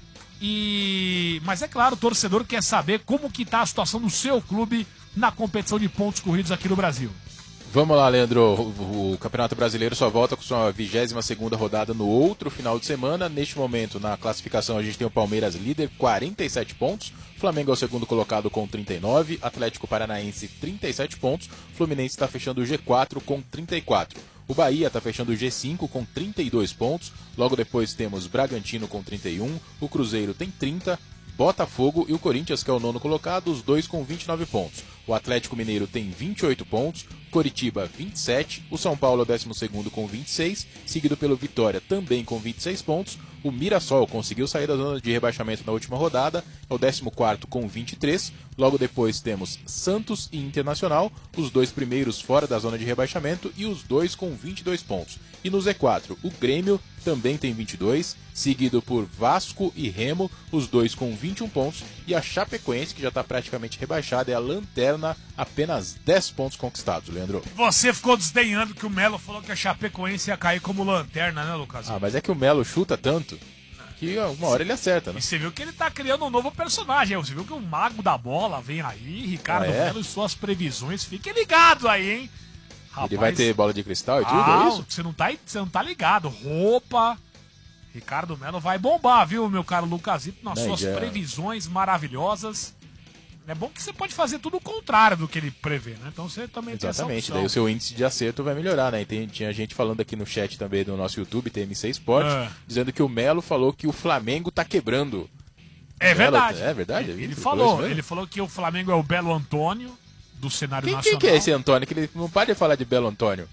Speaker 1: E mas é claro, o torcedor quer saber como que tá a situação do seu clube na competição de pontos corridos aqui no Brasil.
Speaker 2: Vamos lá, Leandro. O, o Campeonato Brasileiro só volta com sua vigésima segunda rodada no outro final de semana. Neste momento, na classificação, a gente tem o Palmeiras líder, quarenta e sete pontos. Flamengo é o segundo colocado com trinta e nove. Atlético Paranaense, trinta e sete pontos. Fluminense está fechando o G quatro com trinta e quatro. O Bahia está fechando o G cinco com trinta e dois pontos. Logo depois temos Bragantino com trinta e um. O Cruzeiro tem trinta. Botafogo e o Corinthians, que é o nono colocado, os dois com vinte e nove pontos. O Atlético Mineiro tem vinte e oito pontos, Coritiba vinte e sete, o São Paulo é o décimo segundo com vinte e seis, seguido pelo Vitória também com vinte e seis pontos. O Mirassol conseguiu sair da zona de rebaixamento na última rodada, é o décimo quarto com vinte e três. Logo depois temos Santos e Internacional, os dois primeiros fora da zona de rebaixamento e os dois com vinte e dois pontos. E no Z quatro, o Grêmio também tem vinte e dois, seguido por Vasco e Remo, os dois com vinte e um pontos. E a Chapecoense, que já está praticamente rebaixada, é a lanterna, apenas dez pontos conquistados, Leandro.
Speaker 1: Você ficou desdenhando que o Melo falou que a Chapecoense ia cair como lanterna, né, Lucas?
Speaker 2: Ah, mas é que o Melo chuta tanto que uma hora ele acerta, né?
Speaker 1: E você viu que ele tá criando um novo personagem. Você viu que o mago da bola vem aí, Ricardo ah, é? Melo e suas previsões. Fique ligado aí, hein?
Speaker 2: Rapaz, ele vai ter bola de cristal e tudo,
Speaker 1: ah,
Speaker 2: é isso?
Speaker 1: Você não, tá, você não tá ligado. Roupa. Ricardo Melo vai bombar, viu, meu caro Lucasito, nas não, suas já... previsões maravilhosas. É bom que você pode fazer tudo o contrário do que ele prevê, né? Então você também
Speaker 2: Exatamente,
Speaker 1: tem essa opção.
Speaker 2: Exatamente, daí o seu índice de acerto vai melhorar, né? E tem, tinha gente falando aqui no chat também do nosso YouTube, T M C Esporte, é. dizendo que o Melo falou que o Flamengo tá quebrando.
Speaker 1: É verdade.
Speaker 2: Melo, é verdade?
Speaker 1: Ele, ele falou, ele falou que o Flamengo é o Belo Antônio do cenário
Speaker 2: quem,
Speaker 1: nacional.
Speaker 2: Quem que é esse Antônio? Que ele não para de falar de Belo Antônio.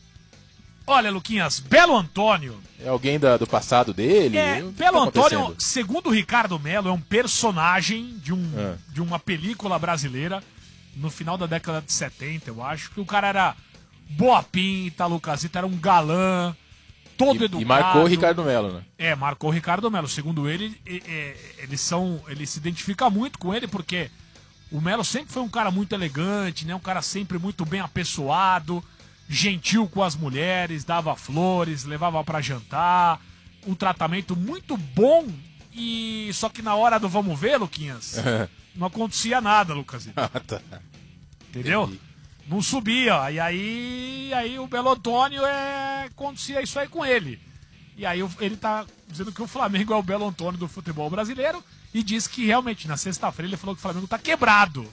Speaker 1: Olha, Luquinhas, Belo Antônio...
Speaker 2: É alguém da, do passado dele?
Speaker 1: É, Belo tá Antônio, segundo o Ricardo Melo, é um personagem de, um, ah. de uma película brasileira no final da década de setenta, eu acho, que o cara era boa pinta, Lucasito, era um galã, todo
Speaker 2: e,
Speaker 1: educado.
Speaker 2: E marcou o Ricardo Melo, né?
Speaker 1: É, marcou o Ricardo Melo. Segundo ele, é, eles são, ele se identifica muito com ele, porque o Melo sempre foi um cara muito elegante, né? Um cara sempre muito bem apessoado, gentil com as mulheres, dava flores, levava pra jantar, um tratamento muito bom, e só que na hora do vamos ver, Luquinhas, não acontecia nada, Lucas.
Speaker 2: Ah, tá.
Speaker 1: Entendeu? Entendi. Não subia, e aí, aí o Belo Antônio é, acontecia isso aí com ele. E aí ele tá dizendo que o Flamengo é o Belo Antônio do futebol brasileiro, e diz que realmente na sexta-feira ele falou que o Flamengo tá quebrado.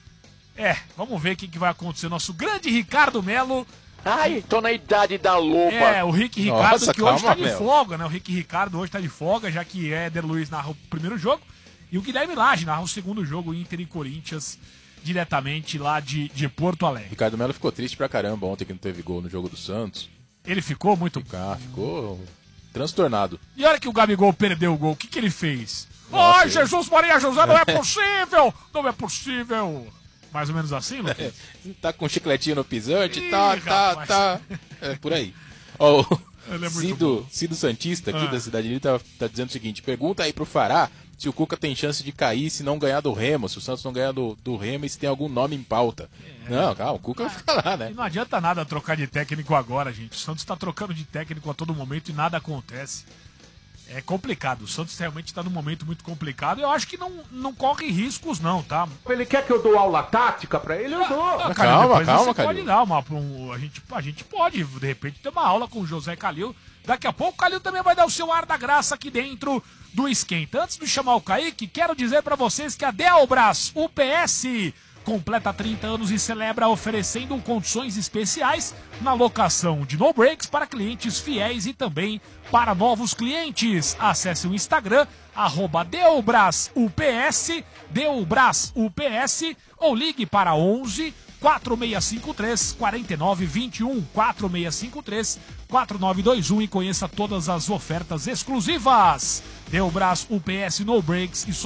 Speaker 1: É, vamos ver o que, que vai acontecer. Nosso grande Ricardo Melo.
Speaker 17: Ai, tô na idade da loba.
Speaker 1: É, o Rick Ricardo, Nossa, que
Speaker 2: calma,
Speaker 1: hoje tá de
Speaker 2: Melo.
Speaker 1: folga, né? O Rick Ricardo hoje tá de folga, já que Éder Luiz narra o primeiro jogo. E o Guilherme Lage narra o segundo jogo, Inter e Corinthians, diretamente lá de, de Porto Alegre.
Speaker 2: Ricardo Melo ficou triste pra caramba ontem que não teve gol no jogo do Santos.
Speaker 1: Ele ficou muito...
Speaker 2: Ficar, ficou transtornado.
Speaker 1: E a hora que o Gabigol perdeu o gol, o que, que ele fez? Nossa, Ai, Jesus Maria José, não é possível! Não é possível! Mais ou menos assim, Lucas?
Speaker 2: Tá com um chicletinho no pisante, Ih, tá, tá, tá. É por aí. Ó, oh, é Cido, Cido Santista, aqui ah. da Cidade Livre, tá, tá dizendo o seguinte: pergunta aí pro Fará se o Cuca tem chance de cair se não ganhar do Remo, se o Santos não ganhar do, do Remo e se tem algum nome em pauta. É. Não, calma, o Cuca vai ficar lá, né?
Speaker 1: E não adianta nada trocar de técnico agora, gente. O Santos tá trocando de técnico a todo momento e nada acontece. É complicado. O Santos realmente está num momento muito complicado. Eu acho que não, não corre riscos, não, tá?
Speaker 18: Ele quer que eu dou aula tática pra ele? Eu dou.
Speaker 1: Ah, cara,
Speaker 2: calma,
Speaker 1: calma,
Speaker 2: calma,
Speaker 1: você
Speaker 2: Calil.
Speaker 1: pode dar uma, um, a, gente, a gente pode, de repente, ter uma aula com o José Calil. Daqui a pouco o Calil também vai dar o seu ar da graça aqui dentro do Esquenta. Antes de chamar o Kaique, quero dizer pra vocês que a Delbras U P S completa trinta anos e celebra oferecendo condições especiais na locação de no breaks para clientes fiéis e também para novos clientes. Acesse o Instagram, arroba DelbrasUPS, DelbrasUPS, ou ligue para onze, quatro seis cinco três, quatro nove dois um, quatro seis cinco três, quatro nove dois um e conheça todas as ofertas exclusivas. Delbras U P S No Breaks e